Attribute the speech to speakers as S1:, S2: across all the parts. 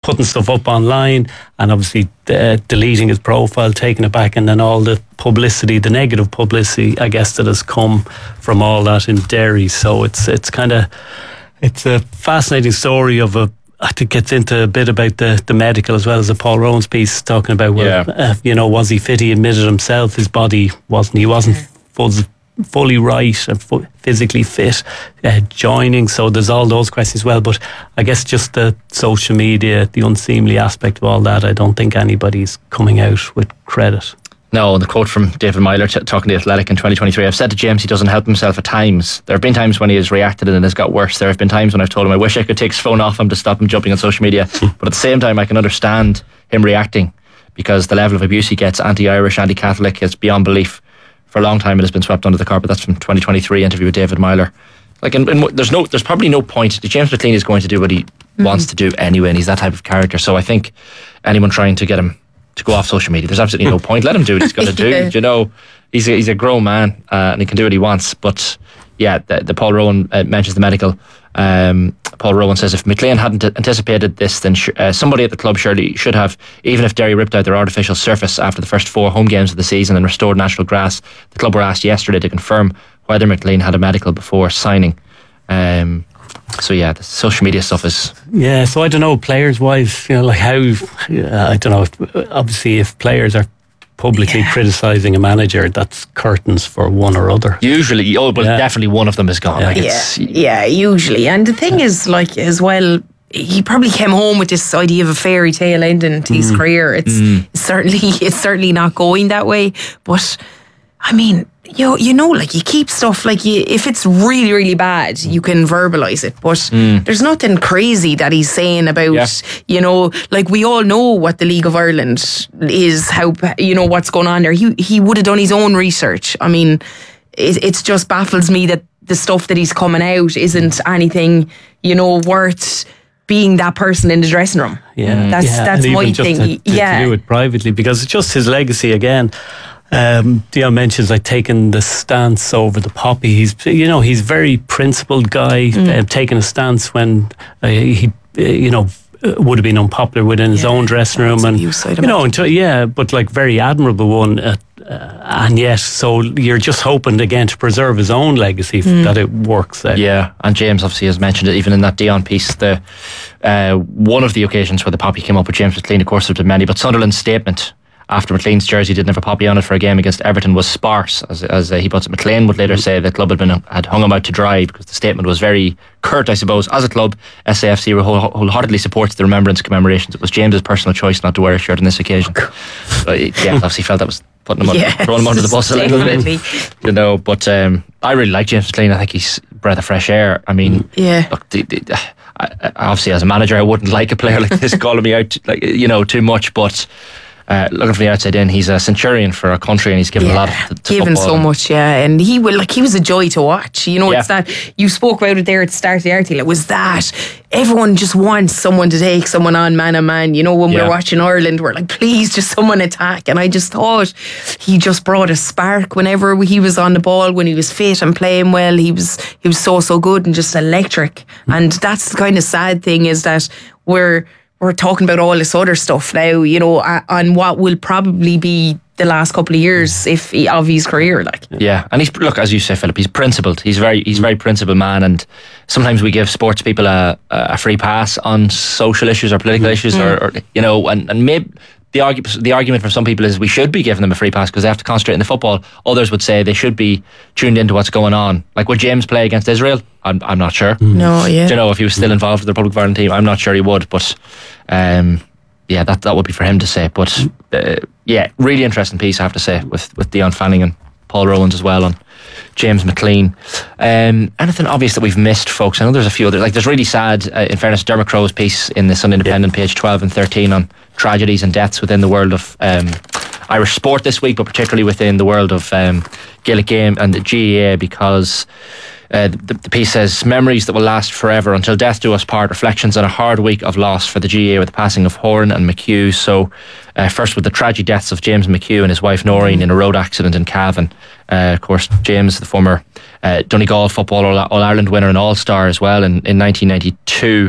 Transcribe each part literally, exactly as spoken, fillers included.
S1: putting stuff up online and obviously uh, deleting his profile, taking it back, and then all the publicity, the negative publicity, I guess, that has come from all that in Derry. So it's it's kind of it's a fascinating story of a. I think it gets into a bit about the, the medical as well as the Paul Rowan's piece, talking about, well,
S2: yeah.
S1: uh, you know, was he fit? He admitted himself his body wasn't, he wasn't full, fully right and fu- physically fit uh, joining. So there's all those questions as well. But I guess just the social media, the unseemly aspect of all that, I don't think anybody's coming out with credit.
S2: No, and the quote from David Myler t- talking to The Athletic in twenty twenty-three, I've said to James he doesn't help himself at times. There have been times when he has reacted and it has got worse. There have been times when I've told him I wish I could take his phone off him to stop him jumping on social media. But at the same time, I can understand him reacting because the level of abuse he gets, anti-Irish, anti-Catholic, is beyond belief. For a long time it has been swept under the carpet. That's from twenty twenty-three interview with David Myler. Like, in, in, there's no, there's probably no point. James McLean is going to do what he mm-hmm. wants to do anyway, and he's that type of character. So I think anyone trying to get him to go off social media, there's absolutely no point. Let him do what he's going to do. yeah. You know, he's a, he's a grown man uh, and he can do what he wants. But yeah, the, the Paul Rowan uh, mentions the medical. Um, Paul Rowan says if McLean hadn't anticipated this, then sh- uh, somebody at the club surely should have. Even if Derry ripped out their artificial surface after the first four home games of the season and restored natural grass, the club were asked yesterday to confirm whether McLean had a medical before signing. Um, So yeah, the social media stuff is
S1: yeah. So I don't know, players wise, you know, like how uh, I don't know. If, obviously, if players are publicly yeah. criticising a manager, that's curtains for one or other.
S2: Usually, oh, but yeah. definitely one of them is gone.
S3: Yeah.
S2: Like
S3: yeah,
S2: it's,
S3: yeah, usually. And the thing is, like, as well, he probably came home with this idea of a fairy tale ending to his mm. career. It's mm. certainly, it's certainly not going that way. But I mean, you you know, like you keep stuff like you, if it's really really bad, you can verbalise it. But mm. there's nothing crazy that he's saying about, yeah. you know, like we all know what the League of Ireland is, how, you know, what's going on there. He he would have done his own research. I mean, it it's just baffles me that the stuff that he's coming out isn't anything, you know, worth being that person in the dressing room.
S1: Yeah,
S3: that's
S1: yeah.
S3: that's
S1: and
S3: my
S1: even just
S3: thing.
S1: To, to,
S3: yeah,
S1: to do it privately, because it's just his legacy again. Um, Dion mentions like taking the stance over the poppy. He's, you know, he's very principled guy, mm. uh, taking a stance when uh, he, uh, you know, uh, would have been unpopular within his
S3: yeah,
S1: own dressing room, and you know, until, yeah, but like very admirable one. Uh, uh, and yet, so you're just hoping again to preserve his own legacy mm. that it works out.
S2: Yeah, and James obviously has mentioned it even in that Dion piece. The uh, one of the occasions where the poppy came up with James McLean, of course, there's been many, but Sunderland's statement after McLean's jersey didn't have a poppy on it for a game against Everton was sparse, as, as uh, he puts it. McLean would later say the club had been had hung him out to dry because the statement was very curt, I suppose. As a club, S A F C whole, wholeheartedly supports the remembrance commemorations. It was James's personal choice not to wear a shirt on this occasion. So, yeah, obviously felt that was putting him,
S3: yeah,
S2: on, throwing him under the bus a little bit, you know. But um, I really like James McLean. I think he's a breath of fresh air. I mean,
S3: yeah.
S2: Look, the, the, I, obviously as a manager, I wouldn't like a player like this calling me out, like, you know, too much, but. Uh, looking from the outside in, he's a centurion for our country, and he's given
S3: yeah,
S2: a lot to, to
S3: given
S2: football.
S3: so much, yeah. And he will, like, he was a joy to watch. You know,
S2: yeah.
S3: it's that you spoke about it there at the start of the article. It was that everyone just wants someone to take someone on man on man. You know, when
S2: yeah.
S3: we're watching Ireland, we're like, please, just someone attack. And I just thought he just brought a spark whenever he was on the ball, when he was fit and playing well. He was he was so so good and just electric. Mm. And that's the kind of sad thing, is that we're. We're talking about all this other stuff now, you know, on what will probably be the last couple of years if he, of his career, like.
S2: Yeah, and he's, look, as you say, Philip, he's principled. He's very, he's a very principled man, and sometimes we give sports people a, a free pass on social issues or political mm. issues, mm. or, or you know, and and maybe. The, argu- the argument for some people is we should be giving them a free pass because they have to concentrate in the football. Others would say they should be tuned into what's going on. Like, would James play against Israel? I'm I'm not sure.
S3: Mm. No, yeah.
S2: Do you know, if he was still involved with the Republic of Ireland team, I'm not sure he would. But um, yeah, that that would be for him to say. But uh, yeah, really interesting piece, I have to say, with with Dion Fanning and Paul Rowans as well on James McLean. Um, anything obvious that we've missed, folks? I know there's a few others. Like, there's really sad, uh, in fairness, Dermot Crow's piece in the Sunday Independent, yeah. page twelve and thirteen, on tragedies and deaths within the world of um, Irish sport this week, but particularly within the world of um, Gaelic game and the G A A, because uh, the, the piece says, memories that will last forever until death do us part, reflections on a hard week of loss for the G A A with the passing of Horan and McHugh. So uh, first with the tragic deaths of James McHugh and his wife Noreen in a road accident in Cavan. Uh, of course, James, the former uh, Donegal Football All-Ireland winner and All-Star as well in, in nineteen ninety-two.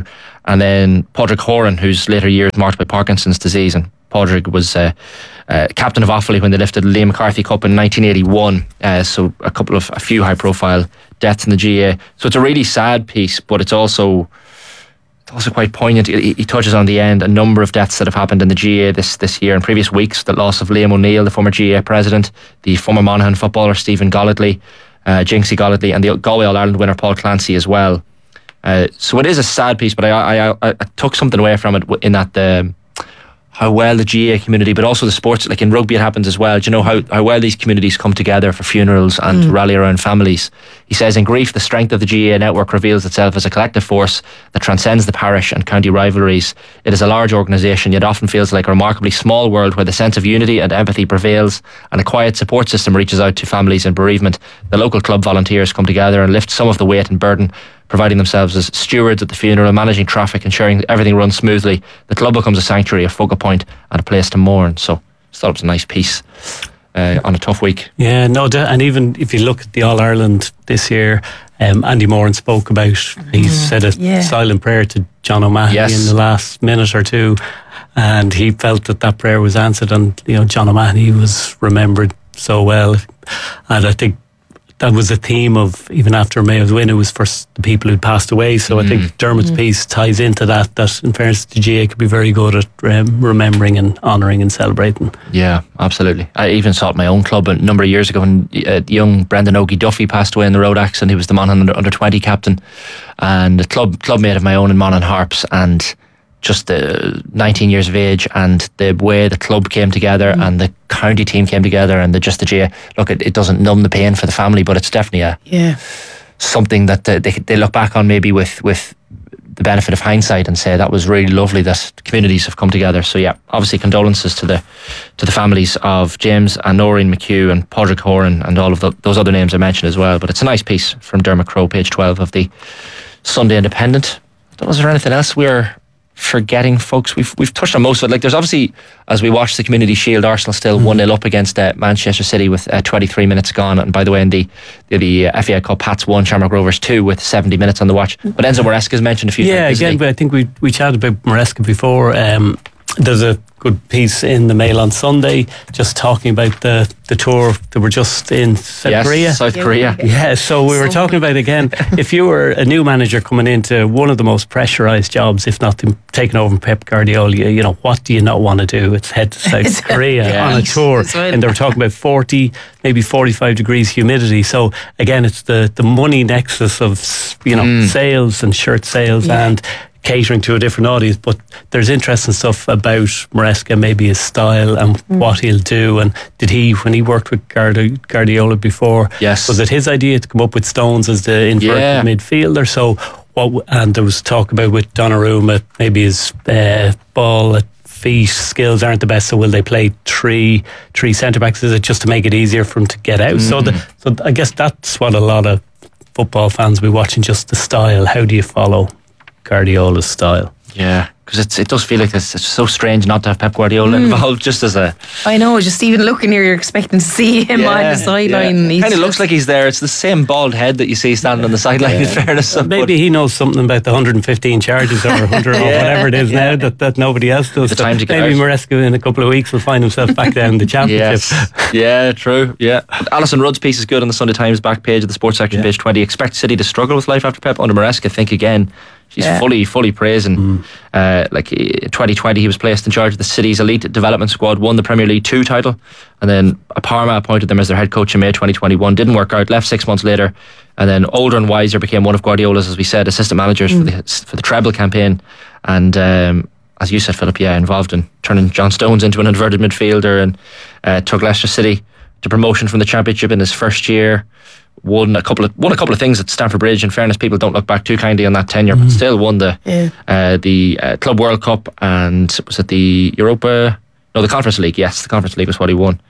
S2: and then Padraig Horan, whose later years marked by Parkinson's disease. And Padraig was uh, uh, captain of Offaly when they lifted the Liam McCarthy Cup in nineteen eighty-one. Uh, so a couple of a few high profile deaths in the G A A. So it's a really sad piece, but it's also it's also quite poignant. He, he touches on the end a number of deaths that have happened in the G A A this this year in previous weeks. The loss of Liam O'Neill, the former G A A president, the former Monaghan footballer Stephen Golightly, uh, Jinxie Golightly, and the Galway All-Ireland winner Paul Clancy as well. Uh, so it is a sad piece, but I, I, I, I took something away from it in that the how well the G A A community, but also the sports, like in rugby it happens as well. Do you know how, how well these communities come together for funerals and mm. rally around families? He says, in grief, the strength of the G A A network reveals itself as a collective force that transcends the parish and county rivalries. It is a large organisation, yet often feels like a remarkably small world where the sense of unity and empathy prevails and a quiet support system reaches out to families in bereavement. The local club volunteers come together and lift some of the weight and burden, providing themselves as stewards at the funeral, managing traffic, ensuring everything runs smoothly. The club becomes a sanctuary, a focal point, and a place to mourn. So I thought it was a nice piece uh, on a tough week.
S1: Yeah, no, and even if you look at the All-Ireland this year, um, Andy Moran spoke about, he mm, said a yeah. silent prayer to John O'Mahony yes. in the last minute or two, and he felt that that prayer was answered, and you know, John O'Mahony was remembered so well. And I think that was a theme of, even after Mayo's win, it was for the people who'd passed away. So mm. I think Dermot's mm. piece ties into that, that in fairness, the G A A could be very good at um, remembering and honouring and celebrating.
S2: Yeah, absolutely. I even saw it at my own club a number of years ago when uh, young Brendan Ogie Duffy passed away in the road accident. He was the Monaghan under twenty captain and a club, club mate of my own in Monaghan Harps, and just the nineteen years of age and the way the club came together mm. and the county team came together and the, just the G A A. Look, it, it doesn't numb the pain for the family, but it's definitely a
S3: yeah
S2: something that they, they they look back on maybe with with the benefit of hindsight and say that was really lovely that communities have come together. So yeah, obviously condolences to the to the families of James and Noreen McHugh and Padraig Horan and all of the, those other names I mentioned as well. But it's a nice piece from Dermot Crowe, page twelve of the Sunday Independent. I don't know, is there anything else we're forgetting, folks? We've we've touched on most of it. Like, there's obviously, as we watch the Community Shield, Arsenal still one nil up against uh, Manchester City with uh, twenty-three minutes gone. And by the way, in the the, the uh, F A I Cup, Pats won, Shamrock Rovers two with seventy minutes on the watch. But Enzo Maresca's mentioned a few
S1: yeah,
S2: times.
S1: Yeah, again, but I think we we chatted about Maresca before. Um, there's a good piece in the Mail on Sunday just talking about the, the tour that we're just in South
S2: yes,
S1: Korea.
S2: South Korea.
S1: Yeah, so we were so talking about, again, if you were a new manager coming into one of the most pressurised jobs, if not the, taking over from Pep Guardiola, you know, what do you not want to do? It's head to South Korea yeah. on a tour. Well. And they were talking about forty, maybe forty-five degrees humidity. So again, it's the, the money nexus of, you know, mm. sales and shirt sales yeah. and catering to a different audience. But there's interesting stuff about Maresca, maybe his style and mm. what he'll do. And did he, when he worked with Guardi- Guardiola before,
S2: yes.
S1: was it his idea to come up with Stones as the inverted yeah. midfielder? So what? And there was talk about with Donnarumma, maybe his uh, ball at feet skills aren't the best, so will they play three three centre backs? Is it just to make it easier for him to get out? Mm. So, the, so I guess that's what a lot of football fans will be watching, just the style. How do you follow Guardiola's style?
S2: Yeah, because it's it does feel like it's, it's so strange not to have Pep Guardiola mm. involved, just as a...
S3: I know, just even looking here, you're expecting to see him yeah, on the sideline.
S2: Yeah. Kind of looks like he's there. It's the same bald head that you see standing on the sideline, yeah. in fairness.
S1: Well, maybe he knows something about the one hundred fifteen charges or one hundred yeah. or whatever it is yeah. now that, that nobody else does.
S2: The time to get
S1: maybe
S2: out.
S1: Maresca in a couple of weeks will find himself back down in the championship.
S2: Yes. Yeah, true. Yeah. Alison Rudd's piece is good on the Sunday Times back page of the sports section, yeah. page twenty. Expect City to struggle with life after Pep under Maresca. Think again. She's yeah. fully, fully praising. Mm. Uh, like twenty twenty, he was placed in charge of the city's elite development squad, won the Premier League two title, and then Parma appointed them as their head coach in May twenty twenty-one. Didn't work out, left six months later, and then older and wiser became one of Guardiola's, as we said, assistant managers mm. for the for the treble campaign. And um, as you said, Philip, yeah, involved in turning John Stones into an inverted midfielder, and uh, took Leicester City to promotion from the Championship in his first year. Won a couple of won a couple of things at Stamford Bridge. In fairness, people don't look back too kindly on that tenure, mm. but still won the yeah. uh, the uh, Club World Cup, and was it the Europa? No, the Conference League. Yes, the Conference League was what he won.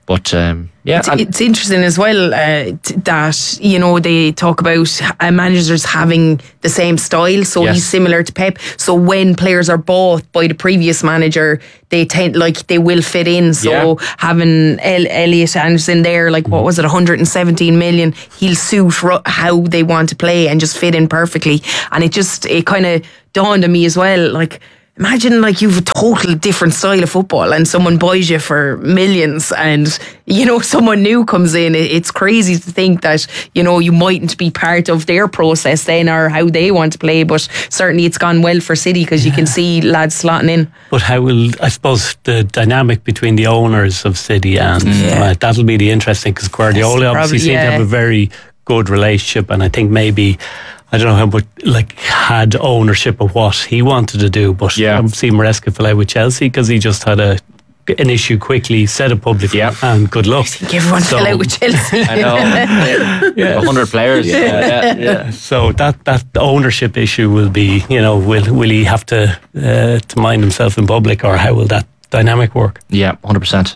S2: But um, yeah,
S3: it's, it's interesting as well uh, t- that you know they talk about uh, managers having the same style, so
S2: yes.
S3: he's similar to Pep. So when players are bought by the previous manager, they tend like they will fit in. So
S2: yeah.
S3: having El- Elliot Anderson there, like what was it, one hundred seventeen million, he'll suit ro- how they want to play and just fit in perfectly. And it just it kind of dawned on me as well, like. Imagine like you've a total different style of football and someone buys you for millions and, you know, someone new comes in. It's crazy to think that, you know, you mightn't be part of their process then or how they want to play. But certainly it's gone well for City because yeah. you can see lads slotting in.
S1: But how will, I suppose, the dynamic between the owners of City and yeah. uh, that'll be the interesting because Guardiola obviously
S3: probably,
S1: seemed
S3: yeah.
S1: to have a very good relationship and I think maybe I don't know how much like had ownership of what he wanted to do, but
S2: yeah.
S1: I've seen Maresca fell out with Chelsea because he just had a an issue quickly, said it publicly,
S2: yeah.
S1: and good luck.
S3: I think everyone so, fell out with Chelsea.
S2: I know, yeah, a hundred players.
S1: Yeah.
S2: Yeah.
S1: yeah, so that that ownership issue will be, you know, will will he have to uh, to mind himself in public, or how will that dynamic work?
S2: Yeah, hundred uh, percent.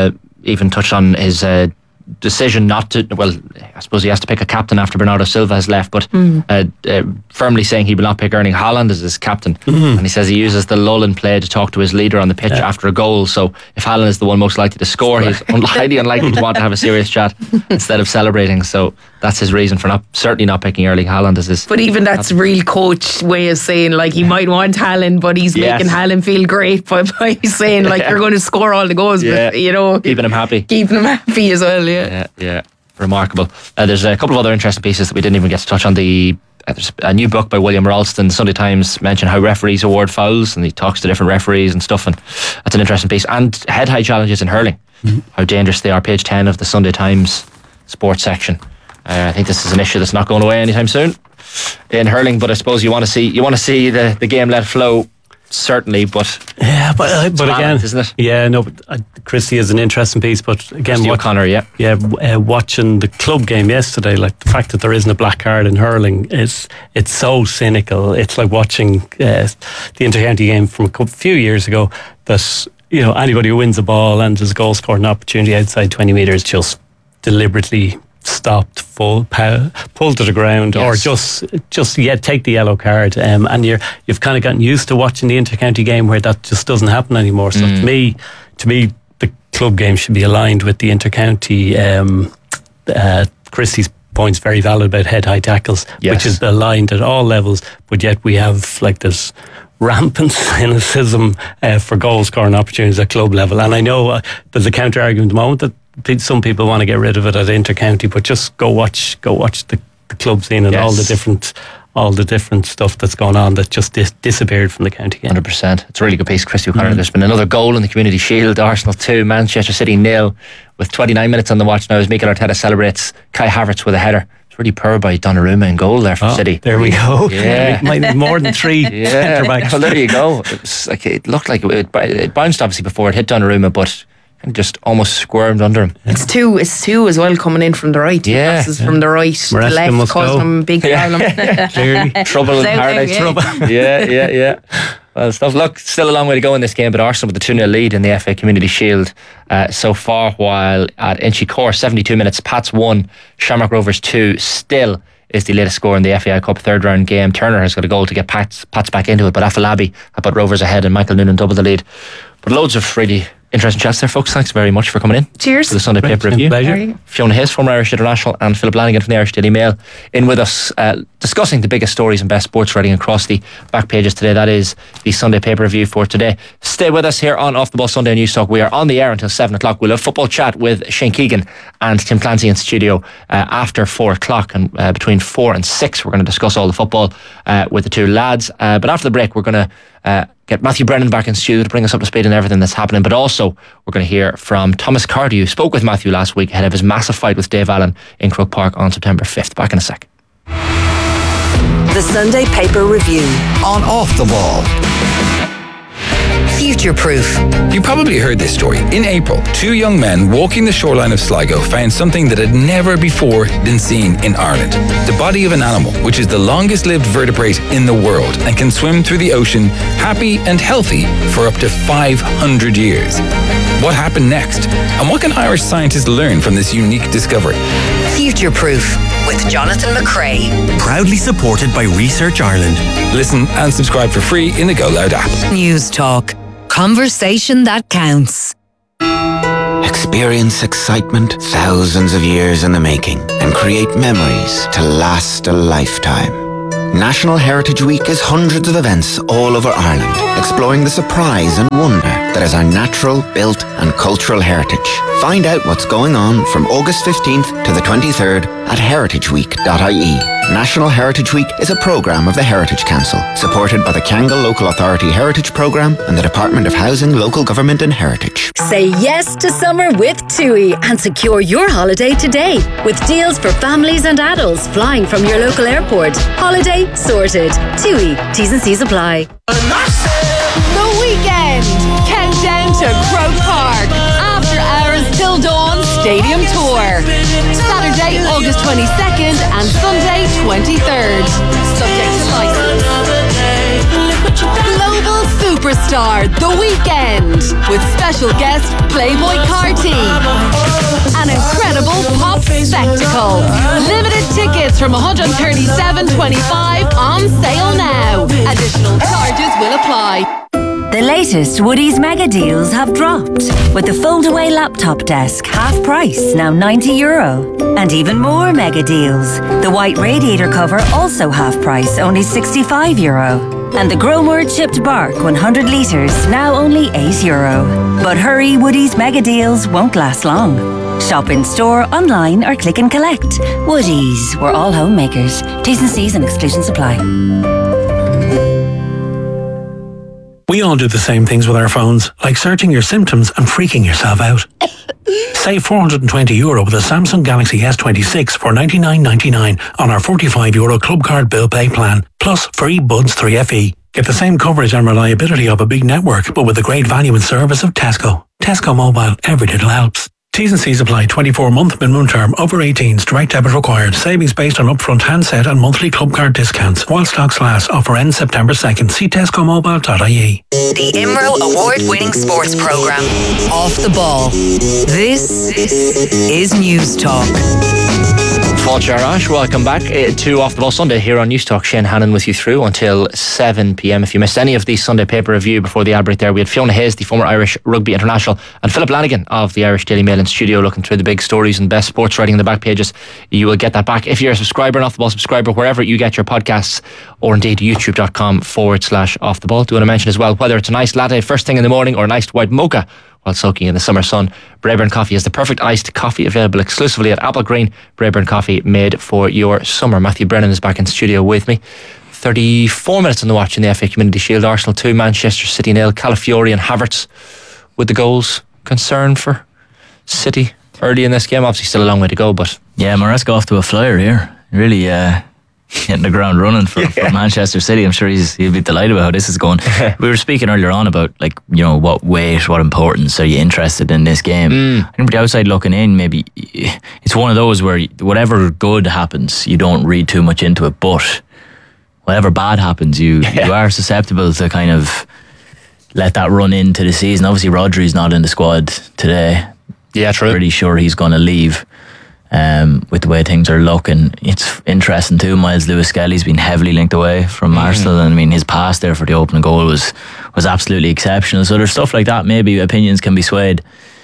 S2: Even touched on his. Uh, decision not to, well, I suppose he has to pick a captain after Bernardo Silva has left, but mm. uh, uh, firmly saying he will not pick Erling Haaland as his captain. Mm. And he says he uses the lull in play to talk to his leader on the pitch yeah. after a goal. So if Haaland is the one most likely to score, he's un- highly unlikely to want to have a serious chat instead of celebrating. So that's his reason for not certainly not picking Erling Haaland as his.
S3: But even that's
S2: captain.
S3: Real coach way of saying like he might want Haaland, but he's
S2: yes.
S3: making Haaland feel great by, by saying like yeah. you're going to score all the goals,
S2: yeah.
S3: but you know,
S2: keeping him happy,
S3: keeping him happy as well. Yeah,
S2: yeah, yeah. Remarkable. Uh, there's a couple of other interesting pieces that we didn't even get to touch on. The uh, there's a new book by William Ralston. The Sunday Times mentioned how referees award fouls, and he talks to different referees and stuff, and that's an interesting piece. And head high challenges in hurling, mm-hmm. how dangerous they are. Page ten of the Sunday Times sports section. Uh, I think this is an issue that's not going away anytime soon in hurling. But I suppose you want to see you want to see the, the game let flow. Certainly, but
S1: yeah, but uh, but again,
S2: isn't it?
S1: Yeah, no. But, uh, Christie is an interesting piece, but again,
S2: what O'Connor, yeah,
S1: yeah, uh, watching the club game yesterday, like the fact that there isn't a black card in hurling is it's so cynical. It's like watching uh, the inter-county game from a couple, few years ago. That you know anybody who wins a ball and there's a goal scoring opportunity outside twenty metres just deliberately stopped, full pow, pulled to the ground, yes. or just just yeah take the yellow card, um, and you're you've kind of gotten used to watching the inter-county game where that just doesn't happen anymore. So mm. to me, to me, the club game should be aligned with the inter-county. Um, uh, Christie's point's very valid about head high tackles, yes. which is aligned at all levels, but yet we have like this rampant cynicism uh, for goal scoring opportunities at club level. And I know uh, there's a counter argument at the moment that some people want to get rid of it at inter-county, but just go watch go watch the, the club scene and yes. all the different all the different stuff that's going on that just dis- disappeared from the county game.
S2: one hundred percent. It's a really good piece, Christy O'Connor. Mm. There's been another goal in the Community Shield. Arsenal two, Manchester City nil, with twenty-nine minutes on the watch now as Mikel Arteta celebrates Kai Havertz with a header. It's really poor by Donnarumma in goal there for
S1: oh,
S2: City.
S1: There we go.
S2: Yeah.
S1: Might need more than three
S2: yeah.
S1: centre backs.
S2: Well, there you go. It, was like, it looked like it, it bounced obviously before it hit Donnarumma, but and just almost squirmed under him.
S3: It's two, it's two as well coming in from the right.
S2: Yeah,
S3: passes
S2: yeah.
S3: from the right to the left, causing him a big problem.
S2: Yeah. Clearly, trouble in paradise.
S3: Yeah.
S2: Trouble. yeah, yeah, yeah. Well, stuff. Look, still a long way to go in this game, but Arsenal with the two nil lead in the F A Community Shield uh, so far. While at Inchicore, seventy-two minutes, Pats one, Shamrock Rovers two. Still is the latest score in the F A I Cup third round game. Turner has got a goal to get Pats, Pats back into it, but Afolabi have put Rovers ahead, and Michael Noonan doubled the lead. But loads of really interesting chats there, folks. Thanks very much for coming in.
S3: Cheers.
S2: To the Sunday Paper Review.
S1: Pleasure.
S2: Fiona Hayes, former Irish International, and Philip Lanigan from the Irish Daily Mail in with us, uh, discussing the biggest stories and best sports writing across the back pages today. That is the Sunday Paper Review for today. Stay with us here on Off the Ball Sunday News Talk. We are on the air until seven o'clock. We'll have football chat with Shane Keegan and Tim Clancy in studio uh, after four o'clock, and uh, between four and six we're going to discuss all the football uh, with the two lads. Uh, but after the break we're going to uh, get Matthew Brennan back in studio to bring us up to speed on everything that's happening. But also we're going to hear from Thomas Cardew, who spoke with Matthew last week ahead of his massive fight with Dave Allen in Croke Park on September fifth. Back in a sec.
S4: The Sunday Paper Review on Off the Ball. Future Future-proof.
S5: You probably heard this story. In April, two young men walking the shoreline of Sligo found something that had never before been seen in Ireland. The body of an animal, which is the longest lived vertebrate in the world and can swim through the ocean happy and healthy for up to five hundred years. What happened next? And what can Irish scientists learn from this unique discovery?
S4: Future-proof with Jonathan McCrae.
S6: Proudly supported by Research Ireland.
S5: Listen and subscribe for free in the Go Loud app.
S4: News Talk. Conversation that counts.
S7: Experience excitement thousands of years in the making and create memories to last a lifetime. National Heritage Week is hundreds of events all over Ireland, exploring the surprise and wonder that is our natural, built and cultural heritage. Find out what's going on from August fifteenth to the twenty-third at heritage week dot I E. National Heritage Week is a programme of the Heritage Council, supported by the Kangol Local Authority Heritage Programme and the Department of Housing, Local Government and Heritage.
S8: Say yes to summer with TUI and secure your holiday today with deals for families and adults flying from your local airport. Holiday sorted. TUI. T's and C's apply.
S9: The weekend. Countdown to Croke Park. After hours till dawn stadium tour. Saturday, August twenty-second and Sunday, twenty-third. Subject to license. Global Superstar The Weekend with special guest Playboy Carti. An incredible pop spectacle. Limited tickets from one hundred thirty-seven twenty-five on sale now. Additional charges will apply.
S10: The latest Woodies mega deals have dropped, with the fold-away laptop desk half price, now ninety euro. And even more mega deals. The white radiator cover also half price, only sixty-five euro. And the Gromor chipped bark one hundred litres, now only eight euro. But hurry, Woodies mega deals won't last long. Shop in store, online or click and collect. Woodies, we're all homemakers. T's and C's and exclusions apply.
S11: We all do the same things with our phones, like searching your symptoms and freaking yourself out. Save four hundred twenty euro with a Samsung Galaxy S twenty-six for ninety-nine ninety-nine on our forty-five euro Club Card Bill Pay plan, plus free Buds three F E. Get the same coverage and reliability of a big network, but with the great value and service of Tesco. Tesco Mobile, every little helps. T's and C's apply. twenty-four month minimum term. Over eighteens. Direct debit required. Savings based on upfront handset and monthly club card discounts. While stocks last. Offer ends September second. See tesco mobile dot I E.
S4: The I M R O award-winning sports programme. Off the Ball. This is News Talk.
S2: Paul Jarash, welcome back to Off the Ball Sunday here on News Talk. Shane Hannon with you through until seven p.m. If you missed any of the Sunday paper review before the ad break there, we had Fiona Hayes, the former Irish rugby international, and Philip Lanigan of the Irish Daily Mail in studio looking through the big stories and best sports writing in the back pages. You will get that back if you're a subscriber, an Off the Ball subscriber, wherever you get your podcasts, or indeed youtube.com forward slash Off the Ball. Do want to mention as well, whether it's a nice latte first thing in the morning or a nice white mocha while soaking in the summer sun, Braeburn Coffee is the perfect iced coffee, available exclusively at Apple Green. Braeburn Coffee, made for your summer. Matthew Brennan is back in studio with me. thirty-four minutes on the watch in the F A Community Shield. Arsenal two, Manchester City nil. Calafiori and Havertz with the goals. Concern for City early in this game? Obviously still a long way to go, but...
S12: Yeah, Maresca off to a flyer here. Really uh, hitting the ground running for, yeah. for Manchester City. I'm sure he's, he'll be delighted about how this is going. We were speaking earlier on about, like, you know, what weight, what importance are you interested in this game? Mm. I think the outside looking in, maybe it's one of those where whatever good happens, you don't read too much into it, but whatever bad happens, you, yeah. you are susceptible to kind of let that run into the season. Obviously, Rodri's not in the squad today.
S2: Yeah, true.
S12: Pretty sure he's going to leave. Um, with the way things are looking, it's interesting too. Miles Lewis-Skelly's been heavily linked away from mm. Arsenal, and I mean his pass there for the opening goal was was absolutely exceptional. So there's stuff like that. Maybe opinions can be swayed,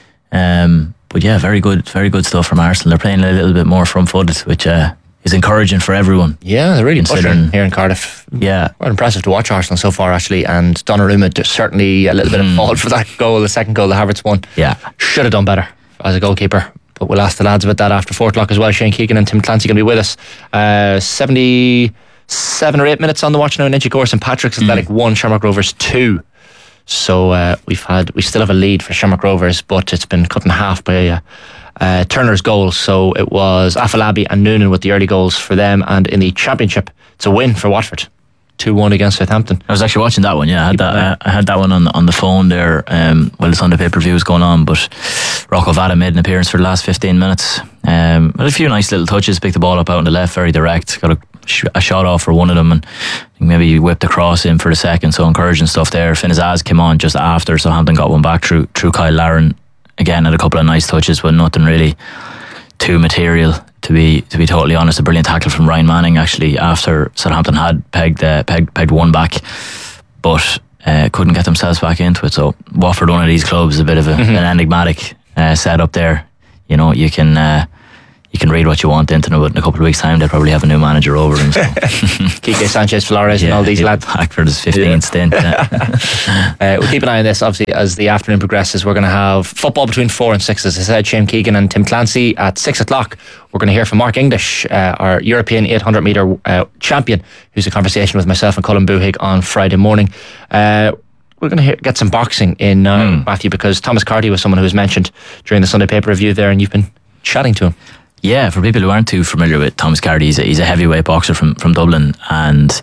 S12: um, but yeah, very good, very good stuff from Arsenal. They're playing a little bit more front-footed, which uh, is encouraging for everyone.
S2: Yeah, they're really pushing here in Cardiff.
S12: Yeah,
S2: quite impressive to watch Arsenal so far, actually. And Donnarumma, certainly a little bit mm. of fault for that goal, the second goal, the Havertz one.
S12: Yeah,
S2: should have done better as a goalkeeper. But we'll ask the lads about that after four o'clock as well. Shane Keegan and Tim Clancy going to be with us. Uh, seventy-seven or eight minutes on the watch now in Inchicore. St Patrick's Athletic mm. one, Shamrock Rovers two. So uh, we've had we still have a lead for Shamrock Rovers, but it's been cut in half by uh, uh, Turner's goals. So it was Afolabi and Noonan with the early goals for them. And in the Championship, it's a win for Watford. two one against Southampton.
S12: I was actually watching that one. Yeah, I had that. I had that one on on the phone there. Um, while the Sunday pay per view was going on, but Rocco Vada made an appearance for the last fifteen minutes. Um, had a few nice little touches. Picked the ball up out on the left, very direct. Got a, a shot off for one of them, and I think maybe whipped the cross in for the second. So encouraging stuff there. Finn Azaz came on just after Southampton got one back through through Kyle Larin. Again, had a couple of nice touches, but nothing really too material. To be to be totally honest, a brilliant tackle from Ryan Manning actually after Southampton had pegged uh, pegged, pegged one back, but uh, couldn't get themselves back into it. So Watford, one of these clubs, is a bit of a, mm-hmm. an enigmatic uh, setup there. You know, you can uh, you can read what you want into them, but in a couple of weeks' time they'll probably have a new manager over them. So.
S2: Kike Sanchez Flores yeah, and all these lads
S12: back for his fifteenth yeah. stint. Yeah.
S2: uh, we'll keep an eye on this. Obviously, as the afternoon progresses, we're going to have football between four and six. As I said, Shane Keegan and Tim Clancy at six o'clock. We're going to hear from Mark English, uh, our European eight hundred metre uh, champion, who's a conversation with myself and Colin Buhig on Friday morning. Uh, we're going to hear, get some boxing in, uh, mm. Matthew, because Thomas Carty was someone who was mentioned during the Sunday paper review there, and you've been chatting to him.
S12: Yeah, for people who aren't too familiar with Thomas Carty, he's a, he's a heavyweight boxer from, from Dublin, and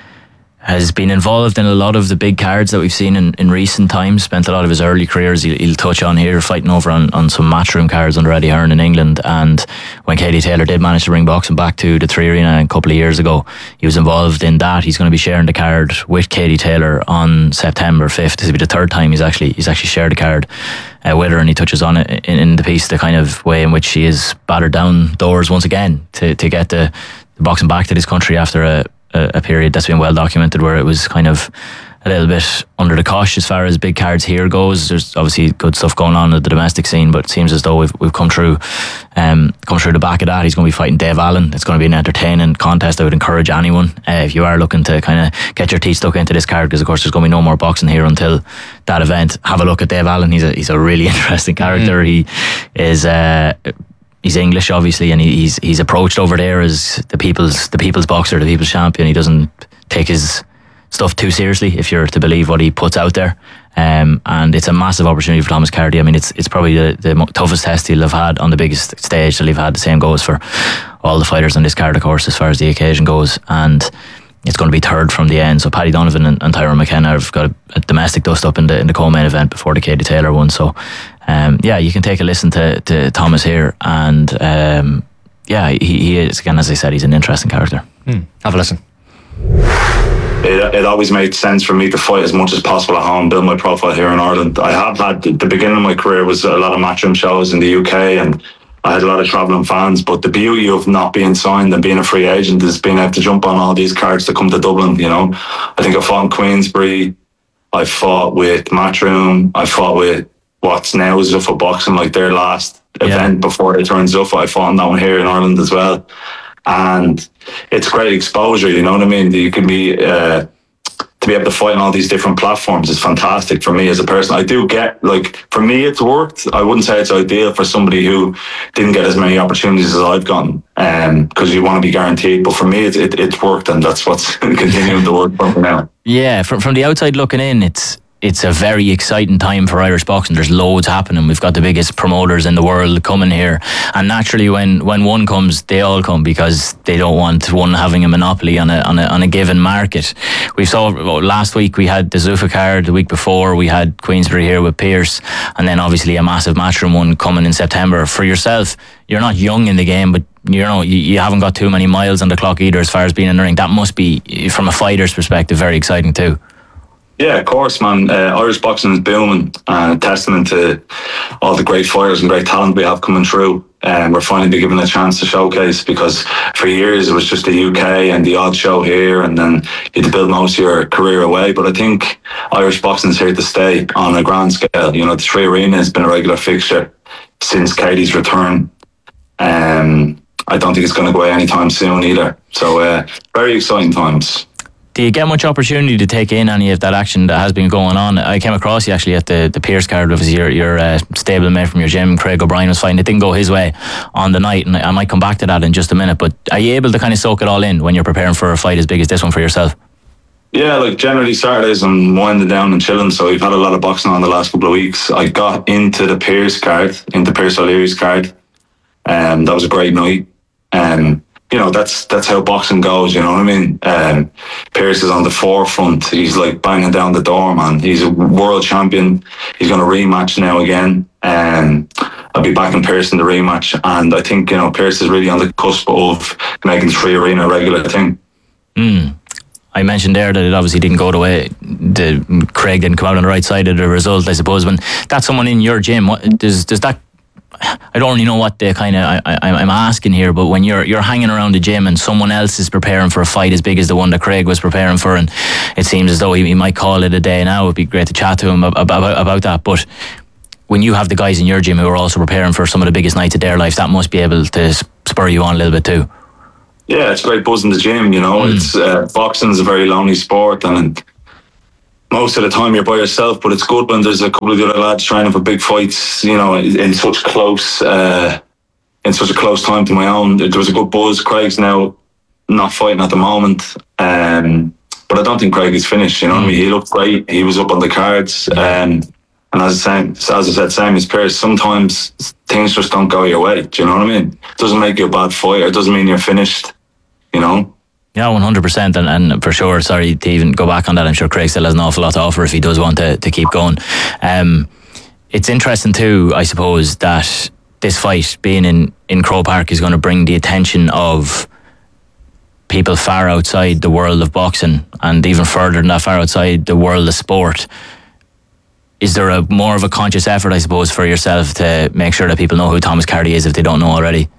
S12: has been involved in a lot of the big cards that we've seen in, in recent times. Spent a lot of his early careers, he'll, he'll touch on here, fighting over on, on some matchroom cards under Eddie Hearn in England. And when Katie Taylor did manage to bring boxing back to the Three Arena a couple of years ago, he was involved in that. He's going to be sharing the card with Katie Taylor on September fifth. This will be the third time he's actually he's actually shared a card uh, with her, and he touches on it in, in the piece, the kind of way in which she is battered down doors once again to, to get the, the boxing back to this country after a a period that's been well documented where it was kind of a little bit under the cosh as far as big cards here goes. There's obviously good stuff going on at the domestic scene, but it seems as though we've we've come through um, come through the back of that. He's going to be fighting Dave Allen. It's going to be an entertaining contest. I would encourage anyone, uh, if you are looking to kind of get your teeth stuck into this card, because of course there's going to be no more boxing here until that event, have a look at Dave Allen. He's a he's a really interesting character. Mm-hmm. He is uh, He's English, obviously, and he's he's approached over there as the people's the people's boxer, the people's champion. He doesn't take his stuff too seriously, if you're to believe what he puts out there. Um, and it's a massive opportunity for Thomas Carty. I mean, it's it's probably the, the toughest test he'll have had on the biggest stage that he've had. The same goes for all the fighters on this card, of course, as far as the occasion goes. And it's going to be third from the end. So Paddy Donovan and, and Tyrone McKenna have got a, a domestic dust up in the in the co-main event before the Katie Taylor one. So um, yeah, you can take a listen to, to Thomas here, and um, yeah, he, he is, again, as I said, he's an interesting character.
S2: Hmm. Have a listen.
S13: It, it always made sense for me to fight as much as possible at home, build my profile here in Ireland. I have had, the beginning of my career was a lot of matchroom shows in the U K, and I had a lot of travelling fans, but the beauty of not being signed and being a free agent is being able to jump on all these cards to come to Dublin, you know. I think I fought in Queensbury, I fought with Matchroom, I fought with what's now Zuffa Boxing, like their last yeah. event before they turned Zuffa. I fought on that one here in Ireland as well. And it's great exposure, you know what I mean? You can be... Uh, to be able to fight on all these different platforms is fantastic for me as a person. I do get, like, for me it's worked. I wouldn't say it's ideal for somebody who didn't get as many opportunities as I've gotten, um, because you want to be guaranteed. But for me, it, it, it's worked, and that's what's continuing to work for me now.
S12: Yeah, from, from the outside looking in, it's it's a very exciting time for Irish boxing. There's loads happening. We've got the biggest promoters in the world coming here, and naturally when, when one comes, they all come, because they don't want one having a monopoly on a on a, on a given market. We saw last week we had the Zuffa card, the week before we had Queensbury here with Pierce, and then obviously a massive matchroom one coming in September. For yourself, you're not young in the game, but you know you, you haven't got too many miles on the clock either as far as being in the ring. That must be, from a fighter's perspective, very exciting too.
S13: Yeah, of course, man. Uh, Irish boxing is booming, and a testament to all the great fighters and great talent we have coming through. And we're finally being given a chance to showcase, because for years it was just the U K and the odd show here, and then you had to build most of your career away. But I think Irish boxing is here to stay on a grand scale. You know, the Three Arena has been a regular fixture since Katie's return. Um, I don't think it's going to go away anytime soon either. So uh, very exciting times.
S12: Do you get much opportunity to take in any of that action that has been going on? I came across you actually at the, the Pierce card. Obviously, your, your uh, stablemate from your gym, Craig O'Brien, was fighting. It didn't go his way on the night, and I, I might come back to that in just a minute. But are you able to kind of soak it all in when you're preparing for a fight as big as this one for yourself?
S13: Yeah, like generally Saturdays I'm winding down and chilling, so we've had a lot of boxing on the last couple of weeks. I got into the Pierce card, into Pierce O'Leary's card. Um, that was a great night. Um, you know, that's that's how boxing goes, you know what I mean? Um, Pearce is on the forefront. He's like banging down the door, man. He's a world champion. He's going to rematch now again. Um, I'll be backing Pearce in the rematch. And I think, you know, Pearce is really on the cusp of making the Three Arena a regular thing.
S12: Mm. I mentioned there that it obviously didn't go the way the Craig didn't come out on the right side of the result. I suppose when that's someone in your gym, what, does does that? I don't really know what the kind of I, I, I'm asking here, but when you're you're hanging around the gym and someone else is preparing for a fight as big as the one that Craig was preparing for, and it seems as though he, he might call it a day now. It'd be great to chat to him about, about about that. But when you have the guys in your gym who are also preparing for some of the biggest nights of their life, that must be able to spur you on a little bit too.
S13: Yeah, it's great buzz in the gym, you know. Mm. It's uh, boxing is a very lonely sport, and most of the time you're by yourself, but it's good when there's a couple of the other lads training for big fights, you know, in such close uh, in such a close time to my own. There was a good buzz. Craig's now not fighting at the moment, um, but I don't think Craig is finished, you know mm. what I mean? He looked great. He was up on the cards. Um, and as I, said, as I said, same as Pearce, sometimes things just don't go your way. Do you know what I mean? It doesn't make you a bad fighter. It doesn't mean you're finished. You know?
S12: Yeah, one hundred percent. And, and for sure, sorry to even go back on that, I'm sure Craig still has an awful lot to offer if he does want to, to keep going. Um, it's interesting too, I suppose, that this fight being in, in Croke Park is going to bring the attention of people far outside the world of boxing, and even further than that, far outside the world of sport. Is there a more of a conscious effort, I suppose, for yourself to make sure that people know who Thomas Carty is if they don't know already?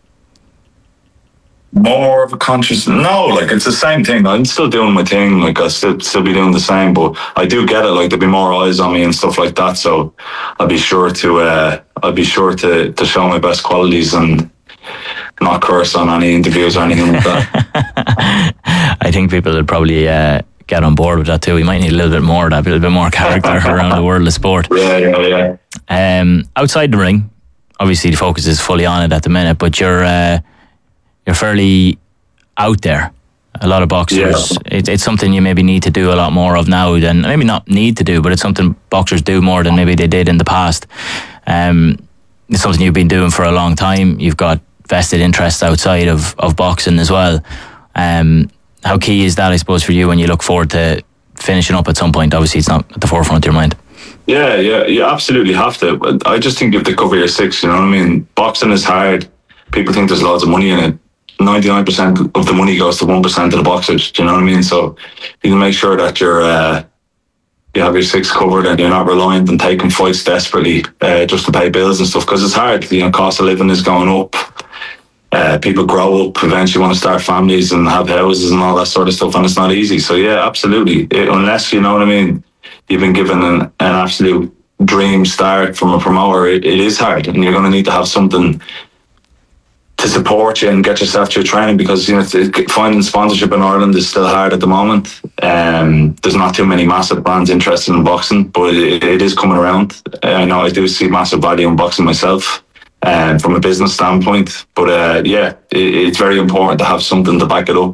S13: More of a conscious, no, like it's the same thing. I'm still doing my thing, like I still still be doing the same, but I do get it. Like there'll be more eyes on me and stuff like that. So I'll be sure to, uh, I'll be sure to to show my best qualities and not curse on any interviews or anything like that.
S12: I think people would probably uh, get on board with that too. We might need a little bit more of that, a little bit more character around the world of sport.
S13: Yeah, yeah,
S12: yeah. Um, outside the ring, obviously the focus is fully on it at the minute, but you're. Uh, You're fairly out there. A lot of boxers. Yeah. It, it's something you maybe need to do a lot more of now than maybe not need to do, but it's something boxers do more than maybe they did in the past. Um, it's something you've been doing for a long time. You've got vested interests outside of, of boxing as well. Um, how key is that, I suppose, for you when you look forward to finishing up at some point? Obviously, it's not at the forefront of your mind.
S13: Yeah, yeah, you absolutely have to. I just think you have to cover your six. You know what I mean? Boxing is hard. People think there's loads of money in it. ninety-nine percent of the money goes to one percent of the boxers. Do you know what I mean? So you can make sure that you're uh, you have your six covered and you're not reliant on taking fights desperately uh, just to pay bills and stuff, because it's hard. You know, cost of living is going up. Uh, people grow up, eventually want to start families and have houses and all that sort of stuff, and it's not easy. So yeah, absolutely. It, unless, you know what I mean, you've been given an, an absolute dream start from a promoter, it, it is hard, and you're going to need to have something to support you and get yourself to your training, because you know finding sponsorship in Ireland is still hard at the moment. Um, there's not too many massive brands interested in boxing, but it, it is coming around. I know I do see massive value in boxing myself, um, from a business standpoint. But uh, yeah, it, it's very important to have something to back it up.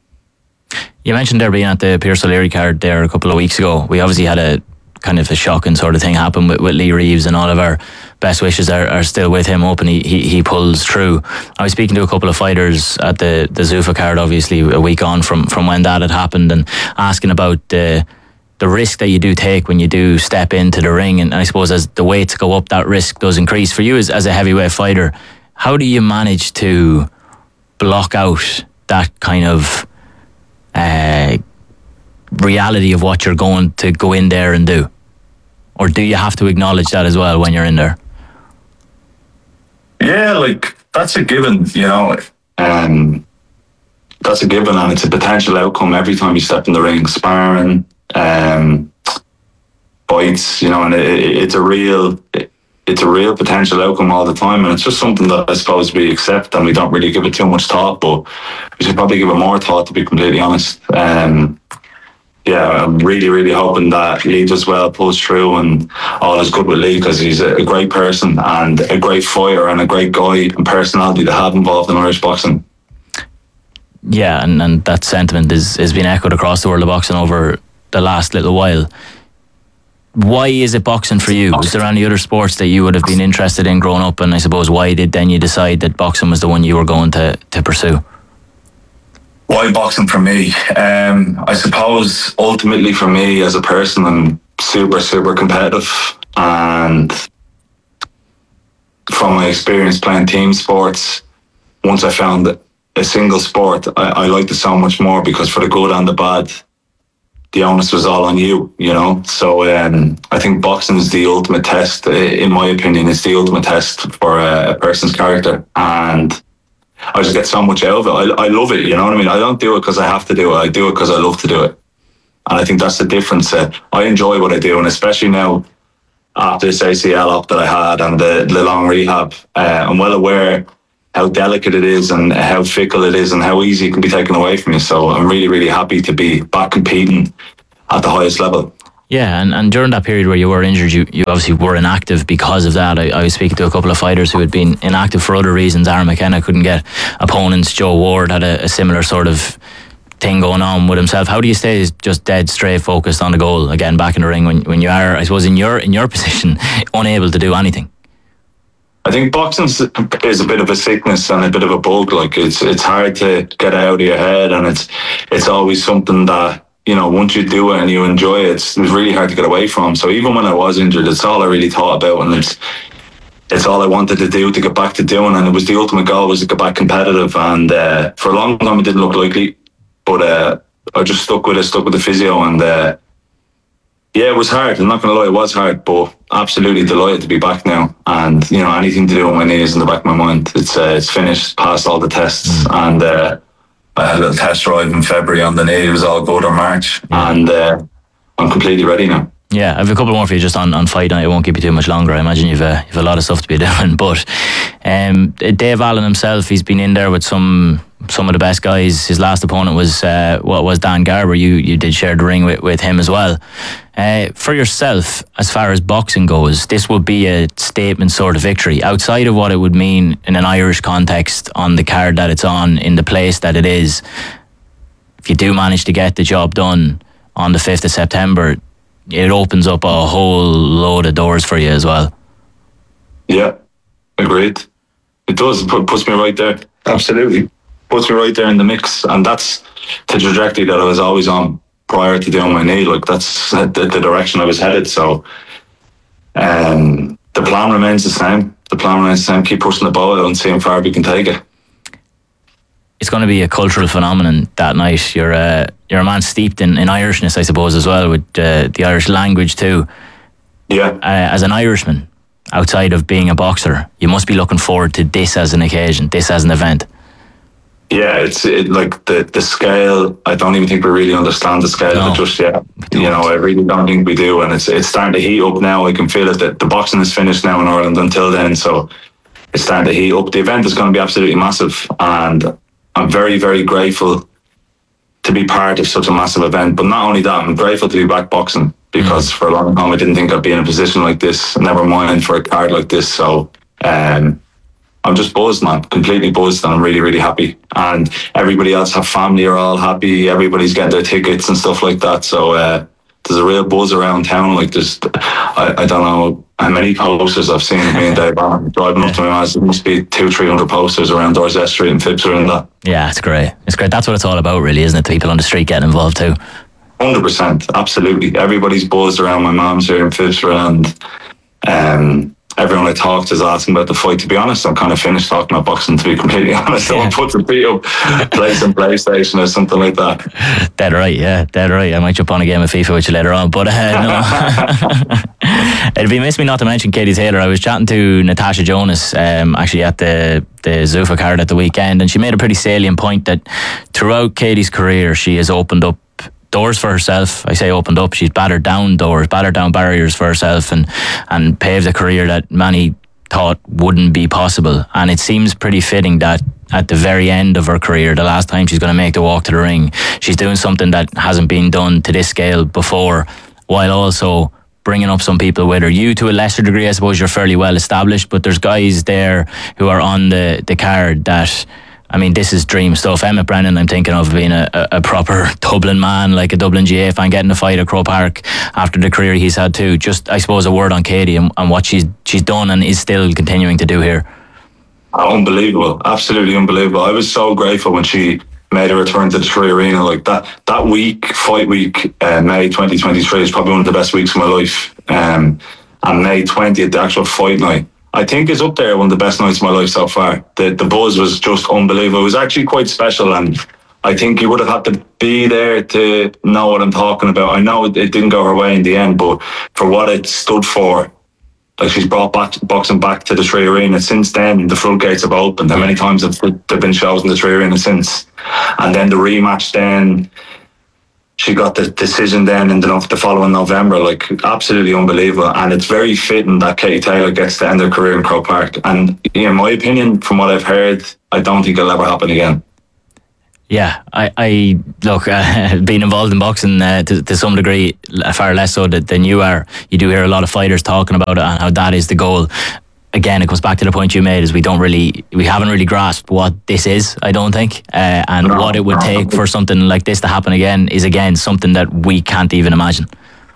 S12: You mentioned there being at the Pearce O'Leary card there a couple of weeks ago. We obviously had a kind of a shocking sort of thing happen with, with Lee Reeves, and all of our best wishes are, are still with him, hoping he, he, he pulls through. I was speaking to a couple of fighters at the, the Zuffa card, obviously a week on from, from when that had happened, and asking about the the risk that you do take when you do step into the ring. And I suppose as the weights go up, that risk does increase. For you as, as a heavyweight fighter, how do you manage to block out that kind of uh, reality of what you're going to go in there and do? Or do you have to acknowledge that as well when you're in there?
S13: Yeah, like that's a given, you know. Um, that's a given, and it's a potential outcome every time you step in the ring. Sparring, um, fights, you know, and it, it's a real, it's a real potential outcome all the time, and it's just something that I suppose we accept and we don't really give it too much thought. But we should probably give it more thought, to be completely honest. Um, Yeah, I'm really, really hoping that Lee does well, pulls through, and all is good with Lee, because he's a great person and a great fighter and a great guy and personality to have involved in Irish boxing.
S12: Yeah, and, and that sentiment is, is being echoed across the world of boxing over the last little while. Why is it boxing for you? Was there any other sports that you would have been interested in growing up? And I suppose why did then you decide that boxing was the one you were going to, to pursue?
S13: Why boxing for me? Um, I suppose ultimately for me as a person, I'm super, super competitive, and from my experience playing team sports, once I found that a single sport, I, I liked it so much more, because for the good and the bad, the onus was all on you, you know. So um, I think boxing is the ultimate test, in my opinion. It's the ultimate test for a, a person's character, and I just get so much out of it. I, I love it, you know what I mean? I don't do it because I have to do it. I do it because I love to do it. And I think that's the difference. Uh, I enjoy what I do, and especially now after this A C L op that I had and the, the long rehab, uh, I'm well aware how delicate it is and how fickle it is and how easy it can be taken away from you. So I'm really, really happy to be back competing at the highest level.
S12: Yeah, and, and during that period where you were injured, you, you obviously were inactive because of that. I, I was speaking to a couple of fighters who had been inactive for other reasons. Aaron McKenna couldn't get opponents. Joe Ward had a, a similar sort of thing going on with himself. How do you stay just dead straight focused on the goal again back in the ring when, when you are, I suppose, in your in your position, unable to do anything?
S13: I think boxing is a bit of a sickness and a bit of a bug. Like it's it's hard to get out of your head, and it's it's always something that, you know, once you do it and you enjoy it, it's, it's really hard to get away from. So even when I was injured, it's all I really thought about, and it's it's all I wanted to do to get back to doing. And it was the ultimate goal, was to get back competitive. And uh, for a long time, it didn't look likely, but uh, I just stuck with it, stuck with the physio, and uh, yeah, it was hard. I'm not going to lie, it was hard, but absolutely delighted to be back now. And, you know, anything to do with my knee is in the back of my mind. It's uh, it's finished, passed all the tests, and uh, I had a little test drive in February on the knee. It was all good on March, and uh, I'm completely ready now.
S12: Yeah, I have a couple more for you just on, on fight night. I won't keep you too much longer. I imagine you've, uh, you've a lot of stuff to be doing. But um, Dave Allen himself, he's been in there with some some of the best guys. His last opponent was uh, what was Dan Garber. You you did share the ring with, with him as well. Uh, for yourself, as far as boxing goes, this would be a statement sort of victory outside of what it would mean in an Irish context on the card that it's on, in the place that it is. If you do manage to get the job done on the fifth of September, it opens up a whole load of doors for you as well.
S13: Yeah, agreed. It does. It puts me right there. Absolutely. Puts me right there in the mix. And that's the trajectory that I was always on prior to doing my knee. Like, that's the, the direction I was headed. So um, the plan remains the same. The plan remains the same. Keep pushing the ball out and see how far we can take it.
S12: It's going to be a cultural phenomenon that night. You're a, you're a man steeped in, in Irishness, I suppose, as well, with uh, the Irish language too.
S13: Yeah.
S12: Uh, as an Irishman, outside of being a boxer, you must be looking forward to this as an occasion, this as an event.
S13: Yeah, it's it, like the, the scale. I don't even think we really understand the scale no, of it just yet. You know, I really don't think we do. And it's it's starting to heat up now. I can feel it. That the boxing is finished now in Ireland until then. So it's starting to heat up. The event is going to be absolutely massive. And I'm very, very grateful to be part of such a massive event. But not only that, I'm grateful to be back boxing, because mm. for a long time I didn't think I'd be in a position like this, never mind for a card like this. So um, I'm just buzzed, man, completely buzzed, and I'm really, really happy. And everybody else, have family, are all happy. Everybody's getting their tickets and stuff like that. So uh, there's a real buzz around town. Like, there's, I, I don't know how many posters I've seen of me and Dave Allen driving up to my house. There must be two, three hundred posters around Dorset Street and Phibsborough and that.
S12: Yeah, it's great. It's great. That's what it's all about, really, isn't it? The people on the street getting involved too.
S13: one hundred percent, absolutely. Everybody's buzzed around. My mum's here in Phibsborough, and um, everyone I talked to is asking about the fight. To be honest, I'm kind of finished talking about boxing, to be completely honest. Yeah. I'll put the beat up, play some PlayStation or something like that.
S12: Dead right, yeah, dead right. I might jump on a game of FIFA with you later on, but uh, no. It'd be miss me not to mention Katie Taylor. I was chatting to Natasha Jonas um, actually at the, the Zuffa card at the weekend, and she made a pretty salient point that throughout Katie's career, she has opened up doors for herself. I say opened up, she's battered down doors, battered down barriers for herself, and and paved a career that many thought wouldn't be possible. And it seems pretty fitting that at the very end of her career, the last time she's going to make the walk to the ring, she's doing something that hasn't been done to this scale before, while also bringing up some people with her. You, to a lesser degree, I suppose you're fairly well established, but there's guys there who are on the, the card that, I mean, this is dream stuff. Emmett Brennan, I'm thinking of being a, a, a proper Dublin man, like a Dublin G A fan, getting a fight at Croke Park after the career he's had too. Just, I suppose, a word on Katie and, and what she's she's done and is still continuing to do here.
S13: Unbelievable, absolutely unbelievable. I was so grateful when she made a return to the Three Arena. Like that, that week, fight week, uh, May twenty twenty-three is probably one of the best weeks of my life. Um, and May twentieth, the actual fight night, I think is up there, one of the best nights of my life so far. The the buzz was just unbelievable. It was actually quite special, and I think you would have had to be there to know what I'm talking about. I know it, it didn't go her way in the end, but for what it stood for, like she's brought back boxing back to the Three Arena. Since then, the floodgates have opened. How many times have there been shows in the Three Arena since? And then the rematch then, she got the decision then in the, the following November. Like, absolutely unbelievable. And it's very fitting that Katie Taylor gets to end her career in Croke Park. And in my opinion, from what I've heard, I don't think it'll ever happen again.
S12: Yeah, I, I look, uh, being involved in boxing uh, to, to some degree, far less so than you are, you do hear a lot of fighters talking about it and how that is the goal. Again, it goes back to the point you made, is we don't really, we haven't really grasped what this is, I don't think, uh, and no, what it would take for something like this to happen again is, again, something that we can't even imagine.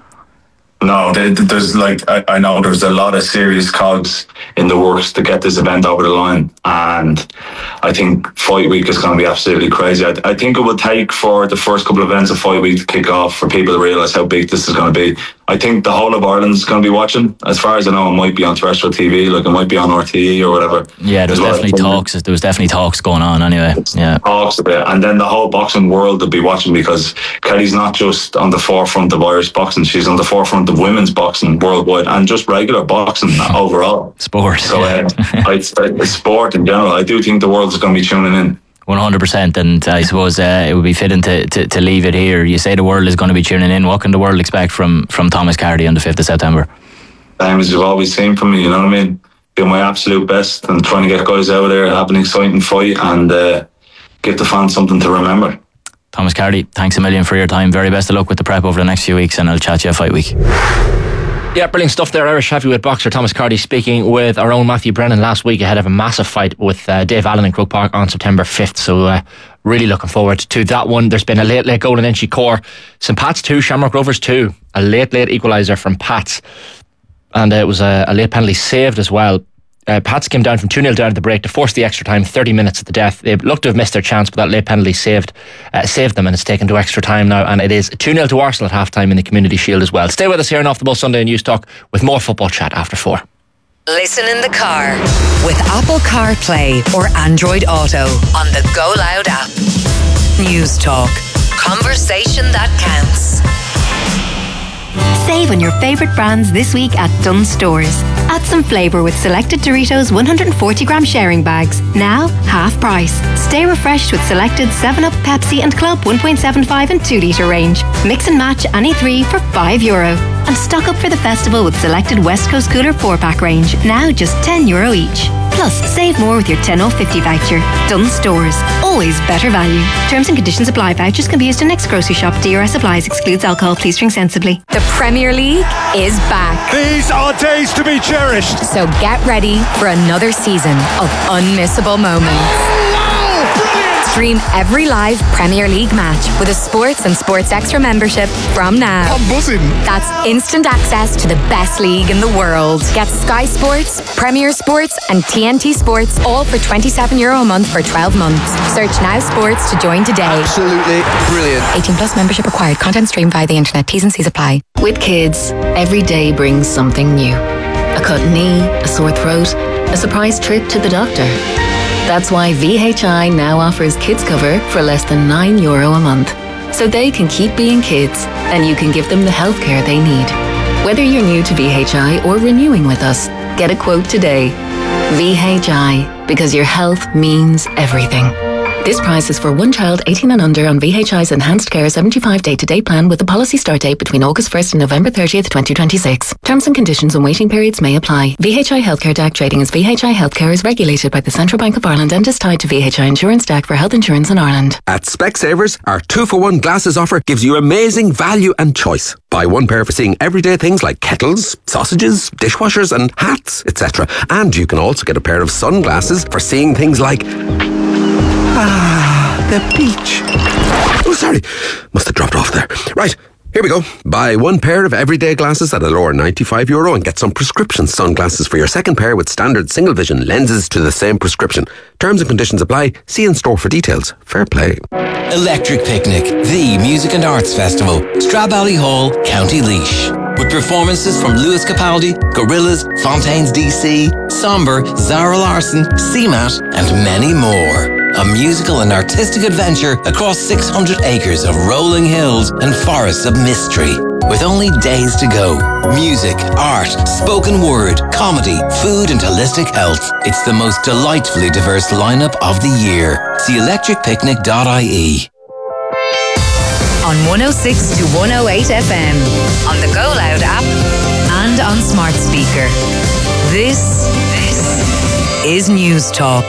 S13: No, there's like, I, I know there's a lot of serious cogs in the works to get this event over the line, and I think Fight Week is going to be absolutely crazy. I, I think it will take for the first couple of events of Fight Week to kick off for people to realise how big this is going to be. I think the whole of Ireland is going to be watching. As far as I know, it might be on terrestrial T V, like it might be on R T E or whatever.
S12: Yeah, there was well. definitely talks. There was definitely talks going on anyway. Yeah,
S13: talks a bit, and then the whole boxing world will be watching, because Kelly's not just on the forefront of Irish boxing; she's on the forefront of women's boxing worldwide and just regular boxing overall.
S12: Sport.
S13: So uh, I'd say sport in general. I do think the world is going to be tuning in.
S12: one hundred percent, and I suppose uh, it would be fitting to, to, to leave it here. You say the world is going to be tuning in. What can the world expect from, from Thomas Carty on the fifth of September?
S13: Same as you've always seen from me, you know what I mean? Doing my absolute best and trying to get guys out there, have an exciting fight, and uh, give the fans something to remember.
S12: Thomas Carty, thanks a million for your time. Very best of luck with the prep over the next few weeks, and I'll chat to you at Fight Week.
S2: Yeah, brilliant stuff there. Irish heavyweight boxer Thomas Carty speaking with our own Matthew Brennan last week ahead of a massive fight with uh, Dave Allen in Croke Park on September fifth. So uh, really looking forward to that one. There's been a late, late goal in Inchicore. Saint Pat's two, Shamrock Rovers two. A late, late equaliser from Pats. And uh, it was a, a late penalty saved as well. Uh, Pats came down from two nil down at the break to force the extra time, thirty minutes at the death. They looked to have missed their chance, but that late penalty saved uh, saved them, and it's taken to extra time now, and it is two nil to Arsenal at half time in the Community Shield as well. Stay with us here on Off the Ball Sunday News Talk with more football chat after four.
S4: Listen in the car with Apple CarPlay or Android Auto on the Go Loud app. News Talk. Conversation that counts.
S14: Save on your favourite brands this week at Dunnes Stores. Add some flavour with selected Doritos one hundred forty gram sharing bags. Now, half price. Stay refreshed with selected seven up, Pepsi and Club one point seven five and two litre range. Mix and match any three for five euro. And stock up for the festival with selected West Coast Cooler four pack range. Now just ten euro each. Plus, save more with your ten off fifty voucher. Dunnes Stores. Always better value. Terms and conditions apply. Vouchers can be used in next grocery shop. D R S applies. Excludes alcohol. Please drink sensibly.
S15: The Premier League is back.
S16: These are days to be cherished.
S15: So get ready for another season of unmissable moments. Stream every live Premier League match with a Sports and Sports Extra membership from now.
S16: I'm buzzing.
S15: That's instant access to the best league in the world. Get Sky Sports, Premier Sports and T N T Sports all for twenty-seven euro a month for twelve months. Search Now Sports to join today.
S16: Absolutely brilliant.
S15: eighteen plus membership required. Content streamed via the internet. T's and C's apply.
S17: With kids, every day brings something new. A cut knee, a sore throat, a surprise trip to the doctor. That's why V H I now offers kids cover for less than nine euro a month. So they can keep being kids and you can give them the healthcare they need. Whether you're new to V H I or renewing with us, get a quote today. V H I, because your health means everything. This price is for one child eighteen and under on V H I's Enhanced Care seventy-five day to day plan with a policy start date between August first and November thirtieth, twenty twenty-six. Terms and conditions and waiting periods may apply. V H I Healthcare D A C trading as V H I Healthcare is regulated by the Central Bank of Ireland and is tied to V H I Insurance D A C for health insurance in Ireland.
S18: At Specsavers, our two for one glasses offer gives you amazing value and choice. Buy one pair for seeing everyday things like kettles, sausages, dishwashers and hats, et cetera. And you can also get a pair of sunglasses for seeing things like... Ah, the beach. Oh, sorry. Must have dropped off there. Right. Here we go. Buy one pair of everyday glasses at a lower ninety-five euro and get some prescription sunglasses for your second pair with standard single vision lenses to the same prescription. Terms and conditions apply. See in store for details. Fair play.
S19: Electric Picnic, the music and arts festival, Stradbally Hall, County Laois. With performances from Lewis Capaldi, Gorillaz, Fontaines D C, Somber, Zara Larsson, C MAT, and many more. A musical and artistic adventure across six hundred acres of rolling hills and forests of mystery. With only days to go. Music, art, spoken word, comedy, food and holistic health. It's the most delightfully diverse lineup of the year. See electric picnic dot I E.
S4: On one oh six to one oh eight F M, on the Go Loud app, and on smart speaker. This, this is News Talk.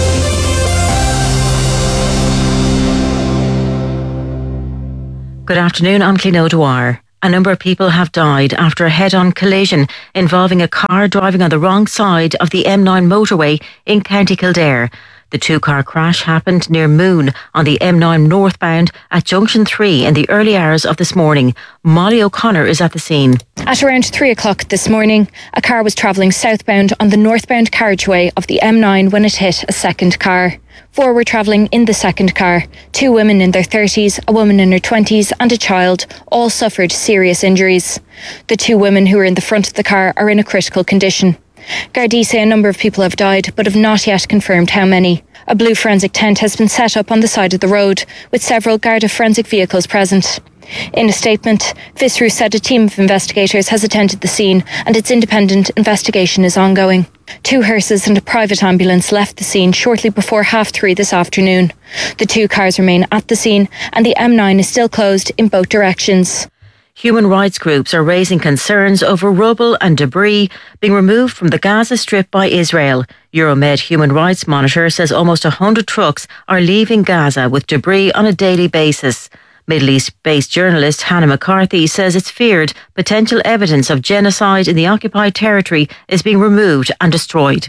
S20: Good afternoon, I'm Clín O'Dwyer. A number of people have died after a head-on collision involving a car driving on the wrong side of the M nine motorway in County Kildare. The two-car crash happened near Moon on the M nine northbound at Junction three in the early hours of this morning. Molly O'Connor is at the scene.
S21: At around three o'clock this morning, a car was travelling southbound on the northbound carriageway of the M nine when it hit a second car. Four were travelling in the second car. Two women in their thirties, a woman in her twenties and a child all suffered serious injuries. The two women who were in the front of the car are in a critical condition. Gardaí say a number of people have died, but have not yet confirmed how many. A blue forensic tent has been set up on the side of the road, with several Garda forensic vehicles present. In a statement, Fisru said a team of investigators has attended the scene and its independent investigation is ongoing. Two hearses and a private ambulance left the scene shortly before half three this afternoon. The two cars remain at the scene and the M nine is still closed in both directions.
S20: Human rights groups are raising concerns over rubble and debris being removed from the Gaza Strip by Israel. Euromed Human Rights Monitor says almost one hundred trucks are leaving Gaza with debris on a daily basis. Middle East-based journalist Hannah McCarthy says it's feared potential evidence of genocide in the occupied territory is being removed and destroyed.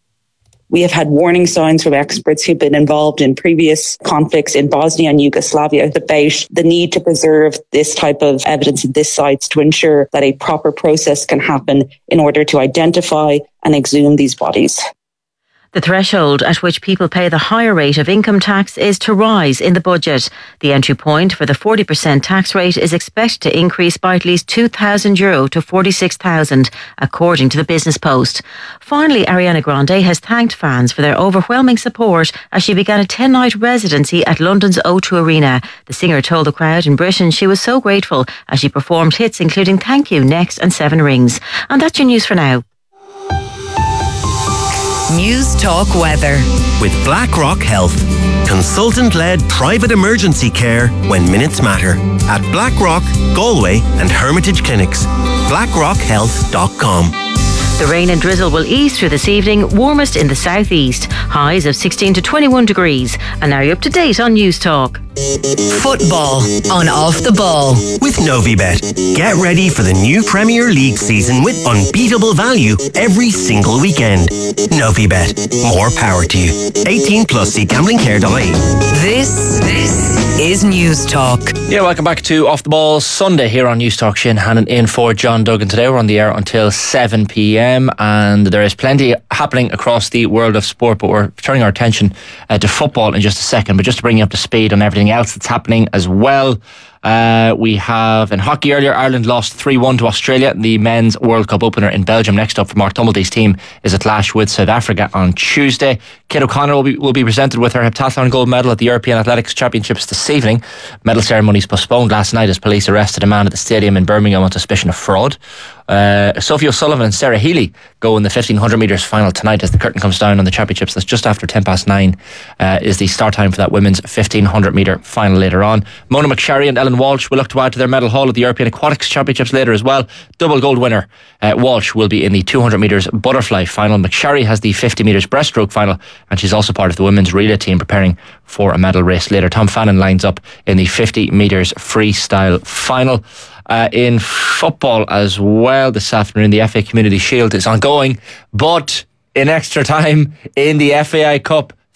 S22: We have had warning signs from experts who've been involved in previous conflicts in Bosnia and Yugoslavia about the need to preserve this type of evidence at this sites to ensure that a proper process can happen in order to identify and exhume these bodies.
S20: The threshold at which people pay the higher rate of income tax is to rise in the budget. The entry point for the forty percent tax rate is expected to increase by at least two thousand euro to forty-six thousand, according to the Business Post. Finally, Ariana Grande has thanked fans for their overwhelming support as she began a ten-night residency at London's O two Arena. The singer told the crowd in Britain she was so grateful as she performed hits including Thank You, Next and Seven Rings. And that's your news for now.
S4: News Talk Weather.
S6: With BlackRock Health. Consultant-led private emergency care when minutes matter. At BlackRock, Galway and Hermitage Clinics. blackrock health dot com.
S20: The rain and drizzle will ease through this evening, warmest in the southeast. Highs of sixteen to twenty-one degrees. And now you're up to date on News Talk.
S4: Football on Off the Ball.
S6: With Novibet. Get ready for the new Premier League season with unbeatable value every single weekend. Novibet. More power to you. eighteen plus, see gambling care dot I E.
S4: This, this is News Talk.
S2: Yeah, welcome back to Off the Ball Sunday here on News Talk. Shane Hannon in for John Duggan today. We're on the air until seven p.m. and there is plenty happening across the world of sport, but we're turning our attention uh, to football in just a second. But just to bring you up to speed on everything else that's happening as well. Uh, we have in hockey earlier, Ireland lost three one to Australia, the men's World Cup opener in Belgium. Next up for Mark Tumblty's team is at Lash with South Africa on Tuesday. Kate O'Connor will be, will be presented with her heptathlon gold medal at the European Athletics Championships this evening. Medal ceremonies postponed last night as police arrested a man at the stadium in Birmingham on suspicion of fraud. Uh, Sophie O'Sullivan and Sarah Healy go in the fifteen hundred metres final tonight as the curtain comes down on the championships. That's just after ten past nine uh, is the start time for that women's fifteen hundred metre final later on. Mona McSherry and Ellen Walsh will look to add to their medal haul at the European Aquatics Championships later as well. Double gold winner uh, Walsh will be in the two hundred metres butterfly final. McSherry has the fifty metres breaststroke final and she's also part of the women's relay team preparing for a medal race later. Tom Fannin lines up in the fifty metres freestyle final. Uh, in football as well this afternoon, the F A Community Shield is ongoing, but in extra time in the F A I Cup,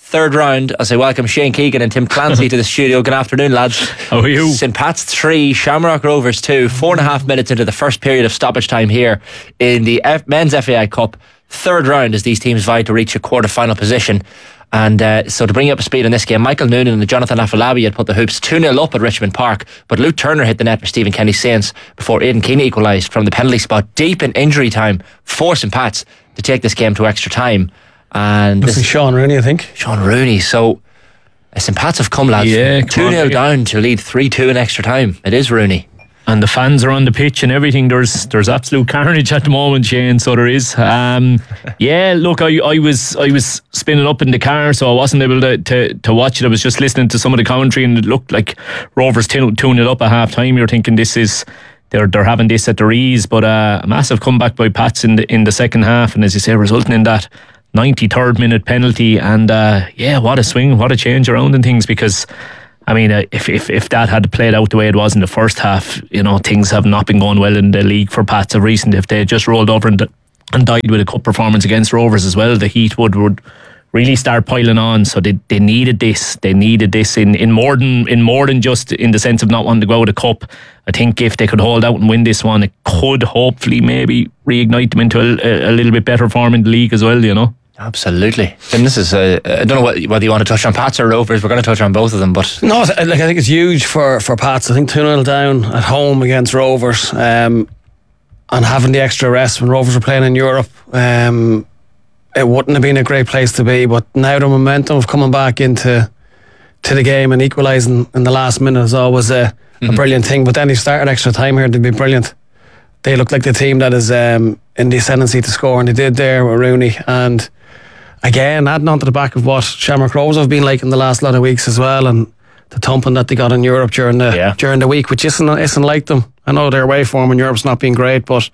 S2: third round. As I welcome Shane Keegan and Tim Clancy to the studio. Good afternoon, lads.
S11: How are you?
S2: Saint Pat's three, Shamrock Rovers two. Four and a half minutes into the first period of stoppage time here in the F- Men's F A I Cup. Third round as these teams vie to reach a quarter-final position. And uh, so to bring you up to speed on this game, Michael Noonan and Jonathan Afolabi had put the hoops two nil up at Richmond Park, but Luke Turner hit the net for Stephen Kenny Saints before Aidan Keane equalised from the penalty spot deep in injury time, forcing Pats to take this game to extra time. And
S1: this is Sean Rooney, I think.
S2: Sean Rooney. So uh, Saint Pat's have come, lads,
S11: yeah,
S2: two nil down to lead three two in extra time. It is Rooney.
S11: And the fans are on the pitch and everything. There's there's absolute carnage at the moment, Shane. So there is. Um, yeah, look, I, I was I was spinning up in the car, so I wasn't able to, to, to watch it. I was just listening to some of the commentary, and it looked like Rovers tuning it up at half time. You're thinking this is they're they're having this at their ease, but uh, a massive comeback by Pats in the in the second half, and as you say, resulting in that ninety-third minute penalty. And uh, yeah, what a swing, what a change around and things, because I mean, uh, if, if if that had played out the way it was in the first half, you know, things have not been going well in the league for Pats of recent. If they had just rolled over and, and died with a cup performance against Rovers as well, the heat would, would really start piling on. So they, they needed this. They needed this in, in more than in more than just in the sense of not wanting to go with a cup. I think if they could hold out and win this one, it could hopefully maybe reignite them into a, a little bit better form in the league as well, you know.
S2: Absolutely. And this is, uh, I don't know what, whether you want to touch on Pats or Rovers. We're going to touch on both of them, but
S1: no, like I think it's huge for, for Pats. I think two nil down at home against Rovers, um, and having the extra rest when Rovers were playing in Europe, um, it wouldn't have been a great place to be. But now the momentum of coming back into to the game and equalising in the last minute is always a, mm-hmm. a brilliant thing. But then they started extra time here, they'd be brilliant. They look like the team that is um, in the ascendancy to score, and they did there with Rooney. And again, adding on to the back of what Shamrock Rovers have been like in the last lot of weeks as well, and the thumping that they got in Europe during the yeah. during the week, which isn't isn't like them. I know their away form in Europe's not been great, but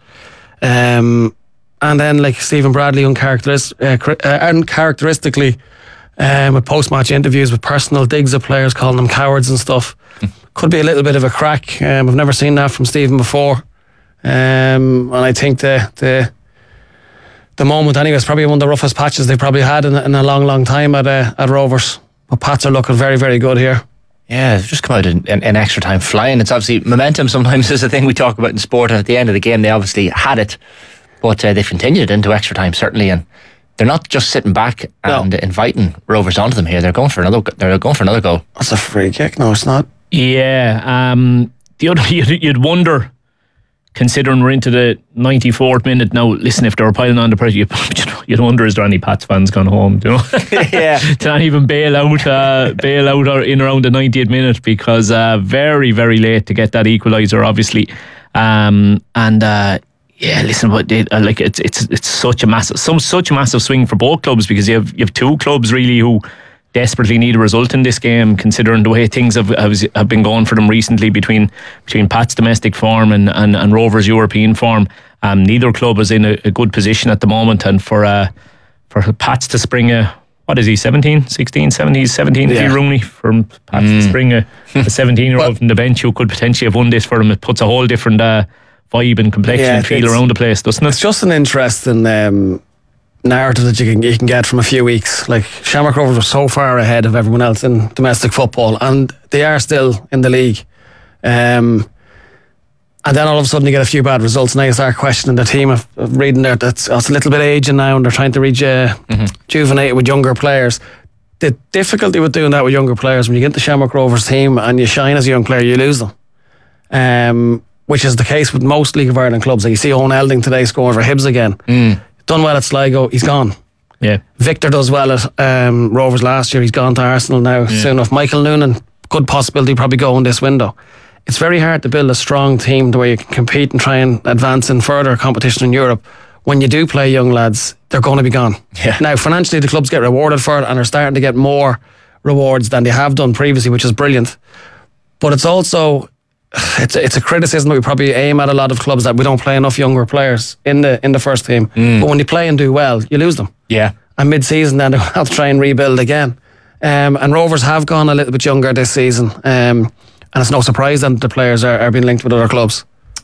S1: um, and then like Stephen Bradley, uncharacteristic, uh, uh, uncharacteristically, um, with post-match interviews with personal digs of players, calling them cowards and stuff. Could be a little bit of a crack. Um, I've never seen that from Stephen before, um, and I think the the. The moment, anyway, is probably one of the roughest patches they've probably had in, in a long, long time at uh, at Rovers. But Pats are looking very, very good here.
S2: Yeah, they've just come out in, in, in extra time flying. It's obviously momentum sometimes is a thing we talk about in sport, and at the end of the game they obviously had it, but uh, they've continued into extra time certainly, and they're not just sitting back and no. inviting Rovers onto them here. They're going for another. They're going for another goal.
S1: That's a free kick. No, it's not.
S11: Yeah, um, the other you'd, you'd wonder, considering we're into the ninety-fourth minute now. Listen, if they were piling on the pressure, you'd, you'd wonder, is there any Pats fans gone home? You know,
S2: yeah,
S11: to not even bail out, uh, bail out in around the ninetieth minute, because uh, very, very late to get that equaliser, obviously. Um, and uh, yeah, listen, what they, uh, like it's it's it's such a massive, some such a massive swing for both clubs, because you have you have two clubs really who desperately need a result in this game, considering the way things have have, have been going for them recently between between Pat's domestic form and, and, and Rovers' European form. Um, neither club is in a, a good position at the moment, and for uh, for Pat's to spring a, what is he, seventeen, sixteen, seventeen, seventeen, yeah. Rooney, from Pat's mm. to spring a, a seventeen year old well, from the bench who could potentially have won this for him. It puts a whole different uh, vibe and complexion yeah, and feel around the place, doesn't it?
S1: It's just an interesting um, narrative that you can you can get from a few weeks. Like, Shamrock Rovers were so far ahead of everyone else in domestic football, and they are still in the league. Um, and then all of a sudden you get a few bad results, and now you start questioning the team. Of, of reading there that's it's a little bit aging now, and they're trying to reach uh, mm-hmm. rejuvenate it with younger players. The difficulty with doing that with younger players, when you get the Shamrock Rovers team and you shine as a young player, you lose them. Um, which is the case with most League of Ireland clubs. Like, you see Owen Elding today scoring for Hibs again.
S2: Mm.
S1: Done well at Sligo, he's gone.
S11: Yeah.
S1: Victor does well at um, Rovers last year, he's gone to Arsenal now yeah. soon enough. Michael Noonan, good possibility, probably go in this window. It's very hard to build a strong team the way you can compete and try and advance in further competition in Europe. When you do play young lads, they're going to be gone.
S2: Yeah.
S1: Now, financially, the clubs get rewarded for it, and are starting to get more rewards than they have done previously, which is brilliant. But it's also, it's a, it's a criticism that we probably aim at a lot of clubs, that we don't play enough younger players in the in the first team. Mm. But when you play and do well, you lose them.
S2: Yeah.
S1: And mid-season, then they'll have to try and rebuild again. Um, and Rovers have gone a little bit younger this season. Um, and it's no surprise that the players are, are being linked with other clubs.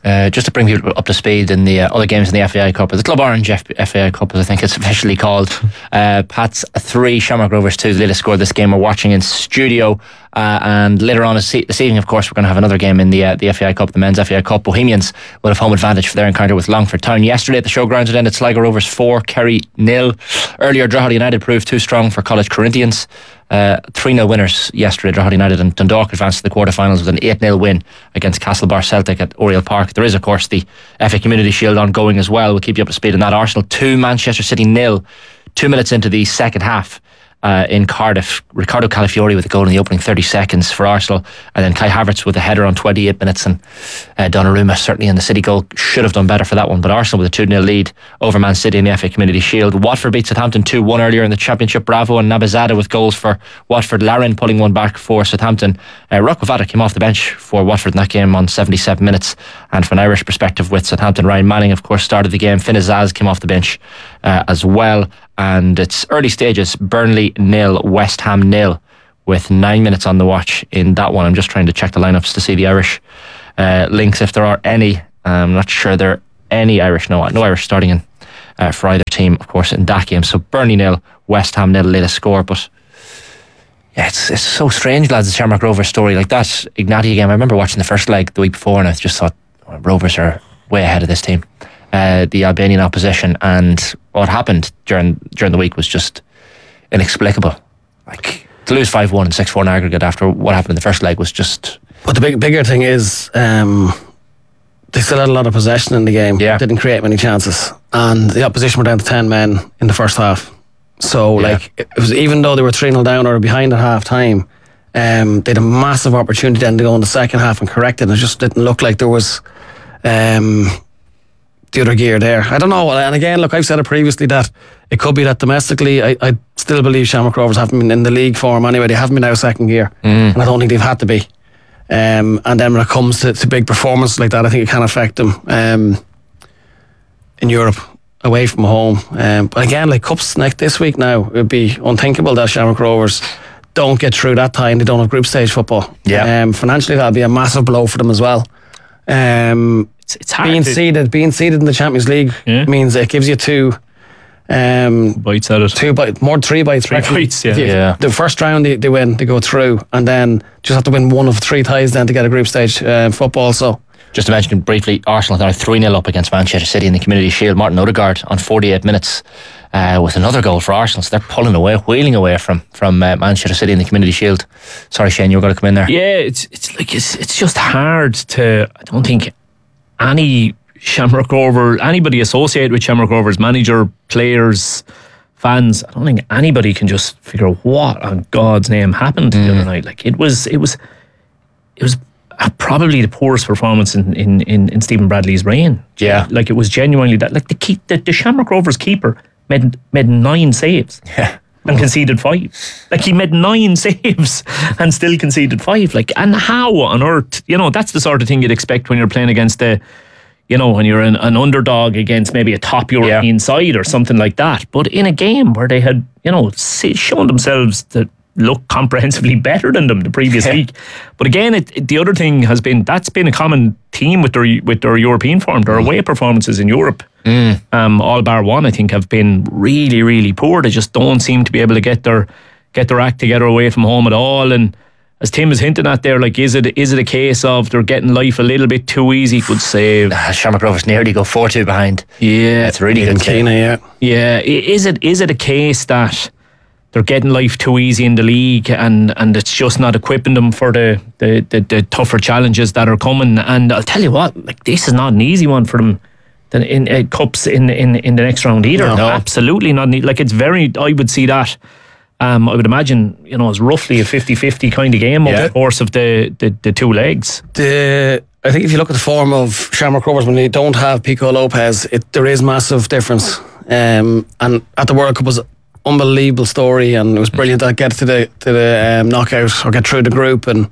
S2: Uh, just to bring people up to speed in the uh, other games in the F A I Cup, or the Club Orange F- FAI Cup, as I think it's officially called. Uh, Pats three, Shamrock Rovers two. The latest score of this game we're watching in studio. Uh, and later on this evening, of course, we're going to have another game in the uh, the F A I Cup, the Men's F A I Cup. Bohemians will have home advantage for their encounter with Longford Town. Yesterday at the showgrounds it ended Sligo Rovers four, Kerry nil. Earlier, Drogheda United proved too strong for College Corinthians. Uh, three nil winners yesterday. Drogheda United and Dundalk advanced to the quarterfinals with an eight nil win against Castlebar Celtic at Oriel Park. There is, of course, the F A Community Shield ongoing as well. We'll keep you up to speed on that. Arsenal two, Manchester City nil. Two minutes into the second half. Uh, in Cardiff, Ricardo Calafiori with a goal in the opening thirty seconds for Arsenal, and then Kai Havertz with a header on twenty-eight minutes, and uh, Donnarumma certainly in the City goal should have done better for that one, but Arsenal with a two nil lead over Man City in the F A Community Shield. Watford beat Southampton two one earlier in the Championship. Bravo and Nabazada with goals for Watford. Larin pulling one back for Southampton. uh, Rokovada came off the bench for Watford in that game on seventy-seven minutes, and from an Irish perspective with Southampton, Ryan Manning of course started the game. Finn Azaz came off the bench uh, as well. And it's early stages. Burnley nil, West Ham nil, with nine minutes on the watch in that one. I'm just trying to check the lineups to see the Irish uh, links, if there are any. I'm not sure there are any Irish. No, no Irish starting in uh, for either team, of course, in that game. So Burnley nil, West Ham nil, latest score. But yeah, it's it's so strange, lads, the Shamrock Rovers story. Like that Ignati game, I remember watching the first leg the week before, and I just thought, oh, Rovers are way ahead of this team. Uh, the Albanian opposition, and what happened during during the week was just inexplicable. Like to lose five one and six four in aggregate after what happened in the first leg was just.
S1: But the big bigger thing is um, they still had a lot of possession in the game.
S2: Yeah.
S1: Didn't create many chances, and the opposition were down to ten men in the first half. So
S2: Yeah.
S1: like it was, even though they were three nil down or behind at half time, um, they had a massive opportunity then to go in the second half and correct it. And it just didn't look like there was. Um, the other gear there. I don't know. And again, look, I've said it previously that it could be that domestically, I, I still believe Shamrock Rovers haven't been in the league form anyway. They haven't been out second gear.
S2: Mm.
S1: And I don't think they've had to be. Um, and then when it comes to, to big performances like that, I think it can affect them um, in Europe, away from home. Um, but again, like Cups next this week now, it would be unthinkable that Shamrock Rovers don't get through that time. They don't have group stage football.
S2: Yeah.
S1: Um, financially, that'll be a massive blow for them as well. Um,
S3: it's, it's hard
S1: being
S3: to-
S1: seeded, being seeded in the Champions League
S3: Yeah.
S1: means it gives you two um,
S3: bites at it.
S1: Two bites, more than three bites.
S3: Three
S1: Right?
S3: bites, yeah.
S1: The,
S2: Yeah.
S1: the first round they, they win, they go through, and then just have to win one of three ties then to get a group stage uh, football. So
S2: Just to mention briefly, Arsenal are three nil up against Manchester City in the Community Shield. Martin Odegaard on forty-eight minutes uh, with another goal for Arsenal. So they're pulling away, wheeling away from from uh, Manchester City in the Community Shield. Sorry, Shane, you were going to come in there.
S3: Yeah, it's it's like it's it's just hard to. I don't think any Shamrock Rover, anybody associated with Shamrock Rovers, manager, players, fans, I don't think anybody can just figure out what on God's name happened the other night. Like it was, it was, it was probably the poorest performance in in in, in Stephen Bradley's reign.
S2: Yeah,
S3: like it was genuinely that. Like the keep the, the Shamrock Rovers keeper made made nine saves.
S2: Yeah.
S3: And conceded five. Like he made nine saves and still conceded five. Like, and how on earth? You know, that's the sort of thing you'd expect when you're playing against a, you know, when you're an, an underdog against maybe a top European side or something like that. But in a game where they had, you know, see, shown themselves to look comprehensively better than them the previous
S2: Yeah.
S3: week. But again, it, it- the other thing has been that's been a common theme with their with their European form. Their away performances in Europe.
S2: Mm.
S3: Um, all bar one, I think, have been really, really poor. They just don't seem to be able to get their get their act together away from home at all. And as Tim is hinting at there, like, is it is it a case of they're getting life a little bit too easy? Good save.
S2: Uh, Shamrock Rovers nearly go four two behind.
S3: Yeah,
S2: It's a really good save.
S1: yeah.
S3: Yeah, i- is it is it a case that they're getting life too easy in the league and, and it's just not equipping them for the, the, the, the tougher challenges that are coming? And I'll tell you what, like this is not an easy one for them than in uh, cups in, in in the next round either.
S2: No. No.
S3: Absolutely not. Like it's very, I would see that. Um, I would imagine, you know, it's roughly a fifty-fifty kind of game over
S1: Yeah.
S3: the course of the, the, the two legs.
S1: the I think if you look at the form of Shamrock Rovers when they don't have Pico Lopez, it, there is massive difference. Um, and at the World Cup was an unbelievable story, and it was brilliant to get to the to the um, knockout or get through the group. And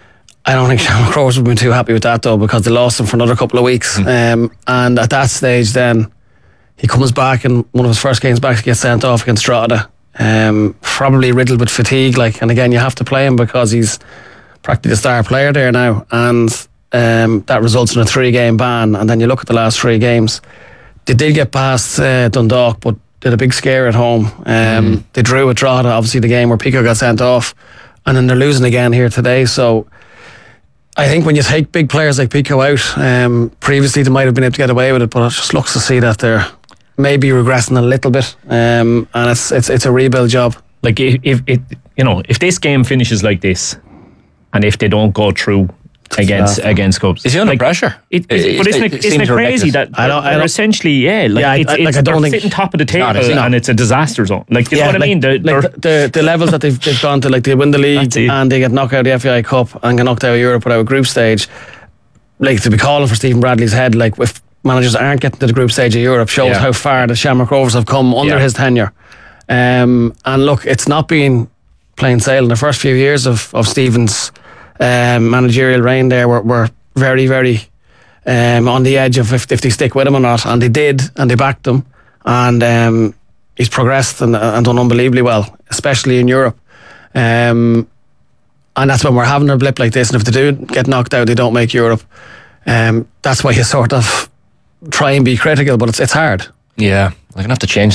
S1: I don't think Shamrock Rovers would have been too happy with that though, because they lost him for another couple of weeks. Um, and at that stage, then he comes back, and one of his first games back, he gets sent off against Drogheda. Um, probably riddled with fatigue, like, and again, you have to play him because he's practically the star player there now. And um, that results in a three-game ban, and then you look at the last three games, they did get past uh, Dundalk, but did a big scare at home. Um, mm. They drew with Drogheda, obviously the game where Pico got sent off, and then they're losing again here today. So I think when you take big players like Pico out, um, previously they might have been able to get away with it, but it just looks to see that they're maybe regressing a little bit, um, and it's it's it's a rebuild job.
S3: Like if, if it, you know, if this game finishes like this, and if they don't go through against
S1: Yeah.
S3: against Cubs,
S2: Is he under
S3: like,
S2: pressure?
S3: It,
S2: It-
S3: it, but
S2: it-
S3: isn't
S2: it
S3: it, isn't
S2: seems
S3: it crazy
S2: ridiculous.
S3: that
S1: I don't- I
S3: they're
S1: don't-
S3: essentially yeah, like
S1: Yeah, I-
S3: it's,
S1: I-
S3: it's,
S1: like, I don't
S3: they're
S1: think-
S3: sitting top of the
S2: not
S3: table,
S2: a- no.
S3: and it's a disaster zone. Like you know what I
S1: like,
S3: mean? They're,
S1: like
S3: they're,
S1: the, the the levels that they've they've gone to, like they win the league
S3: That's it.
S1: and they get knocked out of the F A I Cup and get knocked out of Europe without a group stage. Like to be calling for Stephen Bradley's head, like if managers aren't getting to the group stage of Europe, shows
S2: Yeah.
S1: how far the Shamrock Rovers have come under
S3: Yeah.
S1: his tenure. Um, and look, it's not been plain sailing. The first few years of of Stephen's um, managerial reign there were, were very very um, on the edge of if, if they stick with him or not, and they did, and they backed him, and um, he's progressed and, and done unbelievably well, especially in Europe. Um, and that's when we're having a blip like this, and if they do get knocked out, they don't make Europe. Um, that's why you sort of try and be critical, but it's it's hard.
S2: Yeah, they're going to have to change